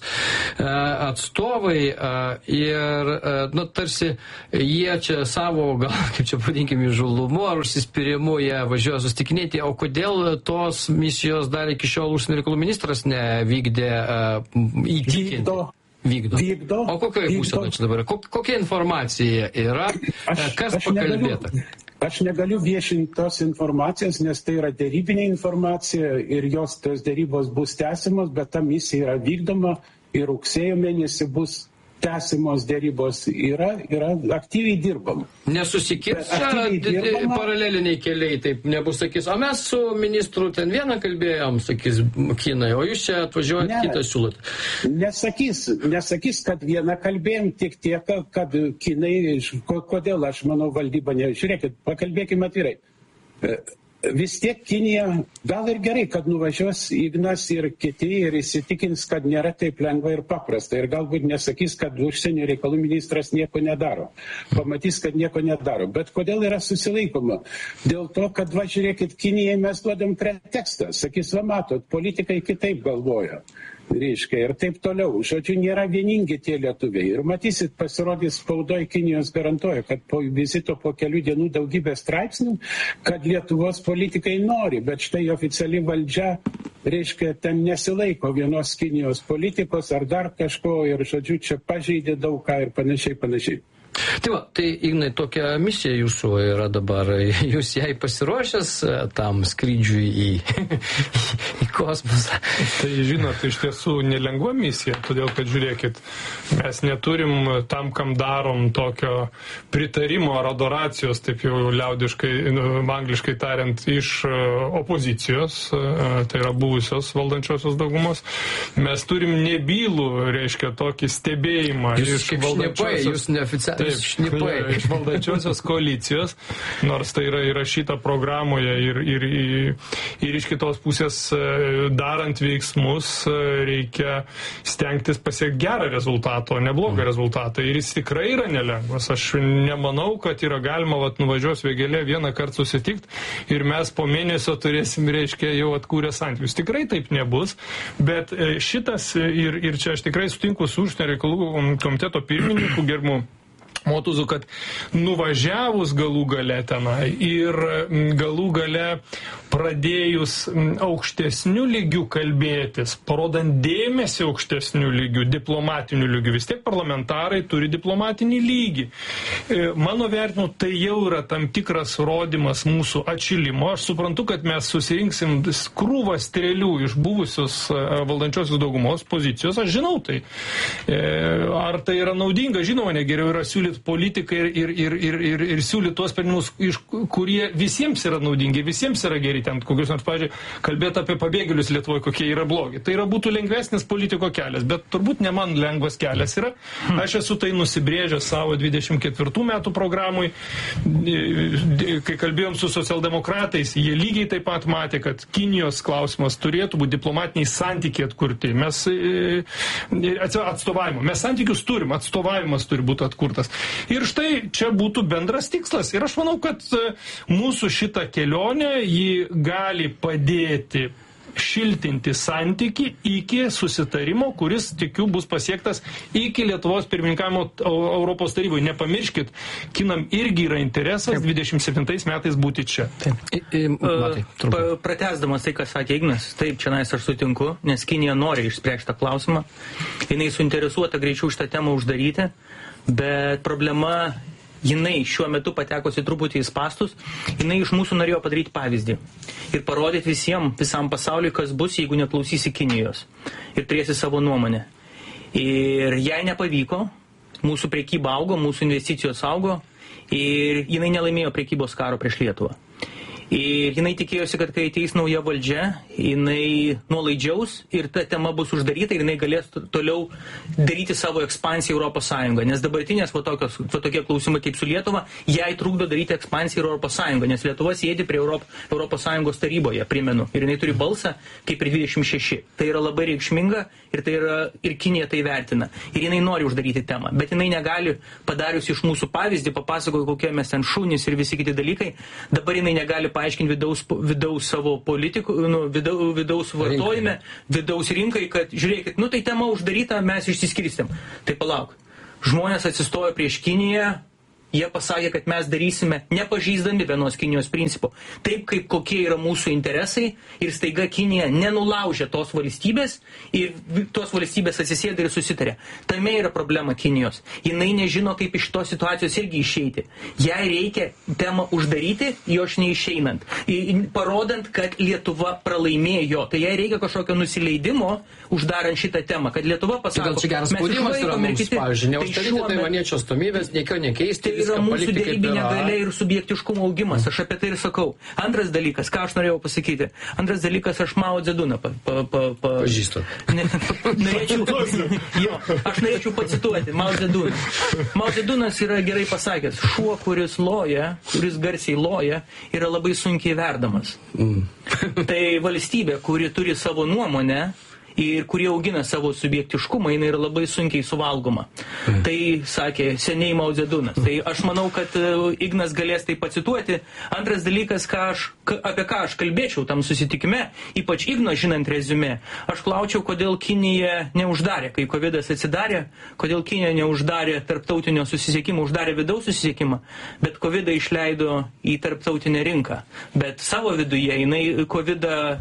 atstovai ir, tarsi, jie čia savo, gal, kaip čia padinkime, žulumu ar užsispyrimu, jie važiuoja susitikinėti, o kodėl tos misijos dar iki šiol užsienio reikalų ministras nevykdė įtikinti? Vykdo. O kokioje būsenoje čia dabar? Kokia informacija yra? Kas pakalbėta? Aš negaliu viešinti tos informacijos, nes tai yra dėrybinė informacija ir jos tos dėrybos bus tęsimos, bet ta misija yra vykdoma ir rugsėjo mėnesį bus tęsimos dėrybos. Yra aktyviai dirbama. Nesusikirts paraleliniai keliai, taip nebus, sakys, o mes su ministru ten vieną kalbėjom, sakys Kinai, o jūs čia atvažiuojate, kitą siūlot. Nesakys, kad vieną kalbėjom, tik tiek, kad Kinai, kodėl aš manau valdyba ne. Žiūrėkit, pakalbėkime atvirai. Vis tiek Kinija, gal ir gerai, kad nuvažiuos Ignas ir kiti ir įsitikins, kad nėra taip lengva ir paprasta. Ir galbūt nesakys, kad užsienio reikalų ministras nieko nedaro. Pamatys, kad nieko nedaro. Bet kodėl yra susilaikoma? Dėl to, kad, žiūrėkit, Kinijai mes duodam pretekstą. Sakys, matot, politikai kitaip galvoja. Reiškia, ir taip toliau. Žodžiu, nėra vieningi tie lietuviai. Ir matysit, pasirodys spaudoj, Kinijos garantuoja, kad po vizito po kelių dienų daugybė straipsnių, kad Lietuvos politikai nori, bet štai oficiali valdžia, reiškia, ten nesilaiko vienos Kinijos politikos ar dar kažko ir, žodžiu, čia pažeidė daug ką ir panašiai. Tai Ignai, tokia misija jūsų yra dabar. Jūs jai pasiruošęs tam skrydžiui į kosmosą? Tai žinot, iš tiesų nelengva misija, todėl kad žiūrėkit, mes neturim tam, kam darom tokio pritarimo ar adoracijos, taip jau liaudiškai, angliškai tariant, iš opozicijos, tai yra buvusios valdančiosios daugumos. Mes turim nebylų, reiškia, tokį stebėjimą iš valdančiosios. Jūs iš valdančiosios koalicijos, nors tai yra įrašyta programoje ir iš kitos pusės darant veiksmus reikia stengtis pasiekti gerą rezultatą, o ne blogą rezultatą. Ir jis tikrai yra nelengvas. Aš nemanau, kad yra galima nuvažiuos Vėgėlė vieną kartą susitikti ir mes po mėnesio turėsim, reiškia, jau atkūrę santykius. Tikrai taip nebus, bet šitas ir čia aš tikrai sutinku su užsienio reikalų komiteto pirmininku gerbiamu Motuzu, kad nuvažiavus galų gale tenai ir galų gale pradėjus aukštesnių lygių kalbėtis, parodant dėmesį aukštesnių lygių, diplomatinių lygių, vis tiek parlamentarai turi diplomatinį lygį. Mano vertinimu, tai jau yra tam tikras rodymas mūsų atšilimo. Aš suprantu, kad mes susirinksim krūvą strėlių iš buvusios valdančiosios daugumos pozicijos. Aš žinau tai. Ar tai yra naudinga? Žinoma, negeriau yra siūlyti politikai ir siūlyti tuos sprendimus, kurie visiems yra naudingi, visiems yra geri. Ten kokius nors, pavyzdžiui, kalbėti apie pabėgėlius Lietuvoje, kokie yra blogi. Tai yra būtų lengvesnis politiko kelias, bet turbūt ne man lengvas kelias yra. Aš esu tai nusibrėžęs savo 24 metų programui. Kai kalbėjom su socialdemokratais, jie lygiai taip pat matė, kad Kinijos klausimas turėtų būti diplomatiniai santykiai atkurti. Mes atstovavimo. Mes santykius turim, atstovavimas turi būti atkurtas. Ir štai čia būtų bendras tikslas. Ir aš manau, kad mūsų šitą kelionę ji gali padėti šiltinti santykį iki susitarimo, kuris, tikiu, bus pasiektas iki Lietuvos pirmininkavimo Europos taryboje. Nepamirškit, kinam irgi yra interesas 27 metais būti čia. Pratęsdamas tai, ką sakė Ignas, taip, čia aš sutinku, nes Kinija nori išspręsti tą klausimą. Jinai suinteresuota greičiau šitą temą uždaryti, bet problema, jinai šiuo metu patekusi truputį į spastus, jinai iš mūsų norėjo padaryti pavyzdį ir parodyti visam pasauliui, kas bus, jeigu neklausysi Kinijos ir turėsi savo nuomonę. Ir jai nepavyko, mūsų prekyba augo, mūsų investicijos augo ir jinai nelaimėjo prekybos karo prieš Lietuvą. Ir jinai tikėjosi, kad kai ateis nauja valdžia, jinai nuolaidžiaus ir ta tema bus uždaryta ir jinai galės toliau daryti savo ekspansiją Europos Sąjungą. Nes dabartinės tokie klausimai kaip su Lietuva, jai trukdo daryti ekspansiją Europos Sąjungą, nes Lietuva sėdi prie Europos Sąjungos taryboje, primenu, ir jinai turi balsą kaip ir 26. Tai yra labai reikšminga ir Kinija tai vertina. Ir jinai nori uždaryti temą, bet jinai negali, padarius iš mūsų pavyzdį, papasakoju, kokie mes ten šunys ir visi kiti dalykai, dabar jinai negali paaiškinti vidaus savo politikų, vidaus vartojime, vidaus rinkai, kad žiūrėkit, tai tema uždaryta, mes išsiskirstėm. Tai palauk, žmonės atsistojo prieš Kiniją, jie pasakė, kad mes darysime nepažeisdami vienos Kinijos principų. Taip, kaip kokie yra mūsų interesai ir staiga Kinija nenulaužė tos valstybės ir tos valstybės atsisėda ir susitarė. Tame yra problema Kinijos. Jinai nežino, kaip iš tos situacijos irgi išeiti. Jai reikia temą uždaryti, jos neišeinant. Parodant, kad Lietuva pralaimėjo. Tai jai reikia kažkokio nusileidimo uždarant šitą temą. Kad Lietuva pasako, čia geras spaudimas yra mums, pavyzdžiui, neuždaryti taivaniečių atstovybės, nieko nekeisti. Tai yra mūsų dėrybinė galia ir subjektiškumo augimas. Aš apie tai ir sakau. Antras dalykas, ką aš norėjau pasakyti. Antras dalykas, aš Mao Dzeduną pažįstu. Aš norėčiau pacituoti Mao Dzeduną. Mao Dzedunas yra gerai pasakęs, šuo, kuris garsiai loja, yra labai sunkiai verdamas. Tai valstybė, kuri turi savo nuomonę, ir kurie augina savo subjektiškumą, jinai yra labai sunkiai suvalgoma. Tai sakė seniai Mao Dzedunas. Tai aš manau, kad Ignas galės tai pacituoti. Antras dalykas, apie ką aš kalbėčiau tam susitikime, ypač Igno žinant reziumė, aš klaučiau, kodėl Kinija neuždarė, kai Covidas atsidarė, kodėl Kinija neuždarė tarptautinio susisiekimo, uždarė vidaus susisiekimą, bet Covidą išleido į tarptautinę rinką. Bet savo viduje jinai Covidą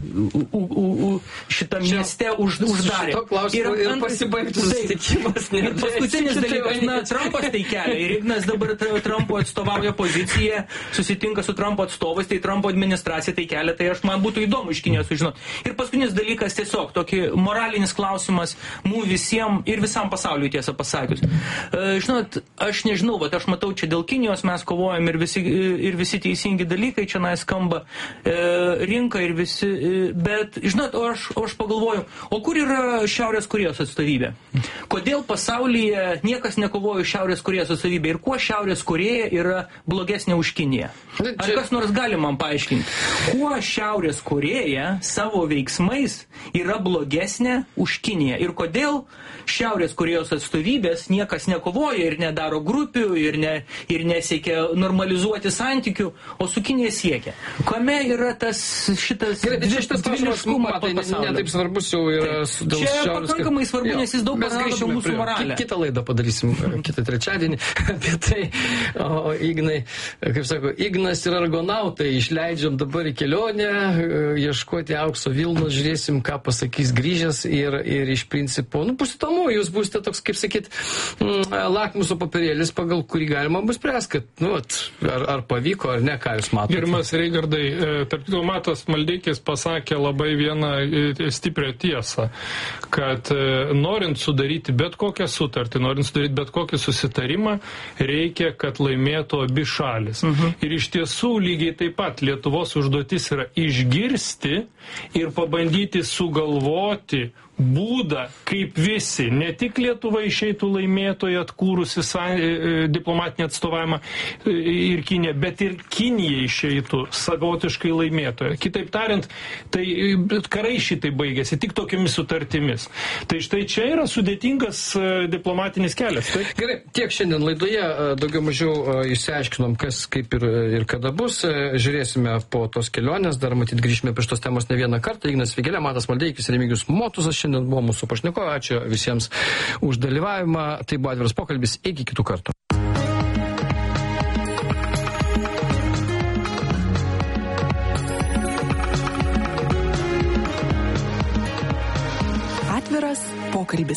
šitam mieste uždarė. Šito klausimo ir pasibaigtų susitikimas. Ir paskutinis dalykas, Trumpas tai kelia. Ir Ignas dabar Trumpo atstovauja poziciją, susitinka su Trumpo atstovais, tai Trumpo administracija tai kelia, tai man būtų įdomu iš Kinijos sužinoti. Ir paskutinis dalykas tiesiog, tokį moralinis klausimas mūsų visiems ir visam pasauliui, tiesą pasakius. Žinot, aš nežinau, bet aš matau, čia dėl Kinijos mes kovojam ir visi teisingi dalykai, čia skamba rinka ir visi, bet, žinot, aš pagalvoju, o kur yra Šiaurės Korėjos atstovybė? Kodėl pasaulyje niekas nekovoja Šiaurės Korėjos atstovybė ir kuo Šiaurės Korėja yra blogesnė už Kiniją? Ar kas nors gali man paaiškinti? Kuo Šiaurės Korėja savo veiksmais yra blogesnė už Kiniją? Ir kodėl Šiaurės Korėjos atstovybės niekas nekovoja ir nedaro grupių ir nesiekia normalizuoti santykių, o su Kinija siekia? Kame yra šitas dviliškumas pasaulio? Netaip svarbus jau yra. Čia pakankamai svarbu, nes jis daug pasakė mūsų moralę. Kitą laidą padarysim, kitą trečiadienį apie tai. O Ignai, kaip sako, Ignas ir argonautai, išleidžiam dabar į kelionę, ieškoti aukso vilnos, žiūrėsim, ką pasakys grįžęs ir iš principo, bus įdomu, jūs būsite toks, kaip sakyt, lakmuso papirėlis, pagal kurį galima bus spręsti, kad, ar pavyko, ar ne, ką jūs matote. Pirmas, Reigardai, tarp kitų, Matas Maldeikis pasakė labai vieną stiprią tiesą, kad norint sudaryti bet kokią sutartį, norint sudaryti bet kokį susitarimą, reikia, kad laimėtų abi šalis. Ir iš tiesų lygiai taip pat Lietuvos užduotis yra išgirsti ir pabandyti sugalvoti būdą, kaip visi, ne tik Lietuva išeitų laimėtoje atkūrusi diplomatinį atstovavimą ir Kinija, bet ir Kinija išeitų savotiškai laimėtoje. Kitaip tariant, tai karai šitai baigėsi tik tokiamis sutartimis. Tai štai čia yra sudėtingas diplomatinis kelias. Taip? Gerai, tiek šiandien laidoje, daugiau mažiau išsiaiškinom, kas kaip ir kada bus. Žiūrėsime po tos kelionės, dar matyt grįžime prie šitos temos ne vieną kartą. Ignas Vėgėlė, Matas Maldeikis, Remigijus Motuzas šiandien buvo mūsų pašnekovai. Ačiū visiems už dalyvavimą. Tai buvo atviras pokalbis. Iki kitų kartų. Atviras pokalbis.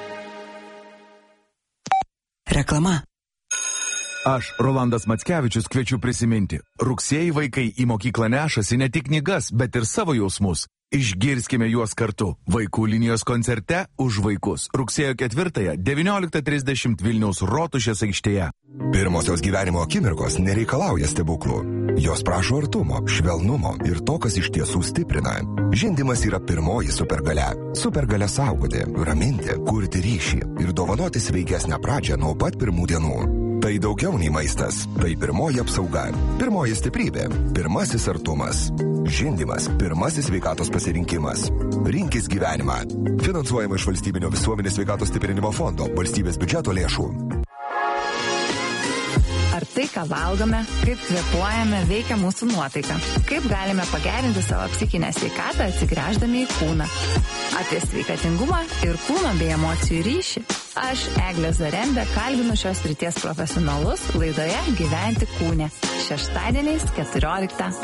Reklama. Aš, Rolandas Mackevičius, kviečiu prisiminti. Rugsėjį vaikai į mokyklą nešasi ne tik knygas, bet ir savo jausmus. Išgirskime juos kartu. Vaikų linijos koncerte už vaikus. Rugsėjo 4-ąją 19:30 Vilniaus Rotušės aikštėje. Pirmosios gyvenimo akimirkos nereikalauja stebuklų. Jos prašo artumo, švelnumo ir to, kas iš tiesų stiprina. Žindymas yra pirmoji supergalia. Supergalia saugoti, raminti, kurti ryšį ir dovanoti sveikesnę pradžią nuo pat pirmų dienų. Tai daugiau nei maistas, tai pirmoji apsauga, pirmoji stiprybė, pirmasis artumas. Žindymas, pirmasis sveikatos pasirinkimas. Rinkis gyvenimą. Finansuojama iš Valstybinio visuomenės sveikatos stiprinimo fondo, valstybės biudžeto lėšų. Ar tai, ką valgome, kaip kvėpuojame, veikia mūsų nuotaiką? Kaip galime pagerinti savo psichinę sveikatą atsigręždami į kūną? Apie sveikatingumą ir kūno bei emocijų ryšį. Aš, Eglė Zarembė, kalbinu šios srities profesionalus laidoje Gyventi kūne. Šeštadieniais 14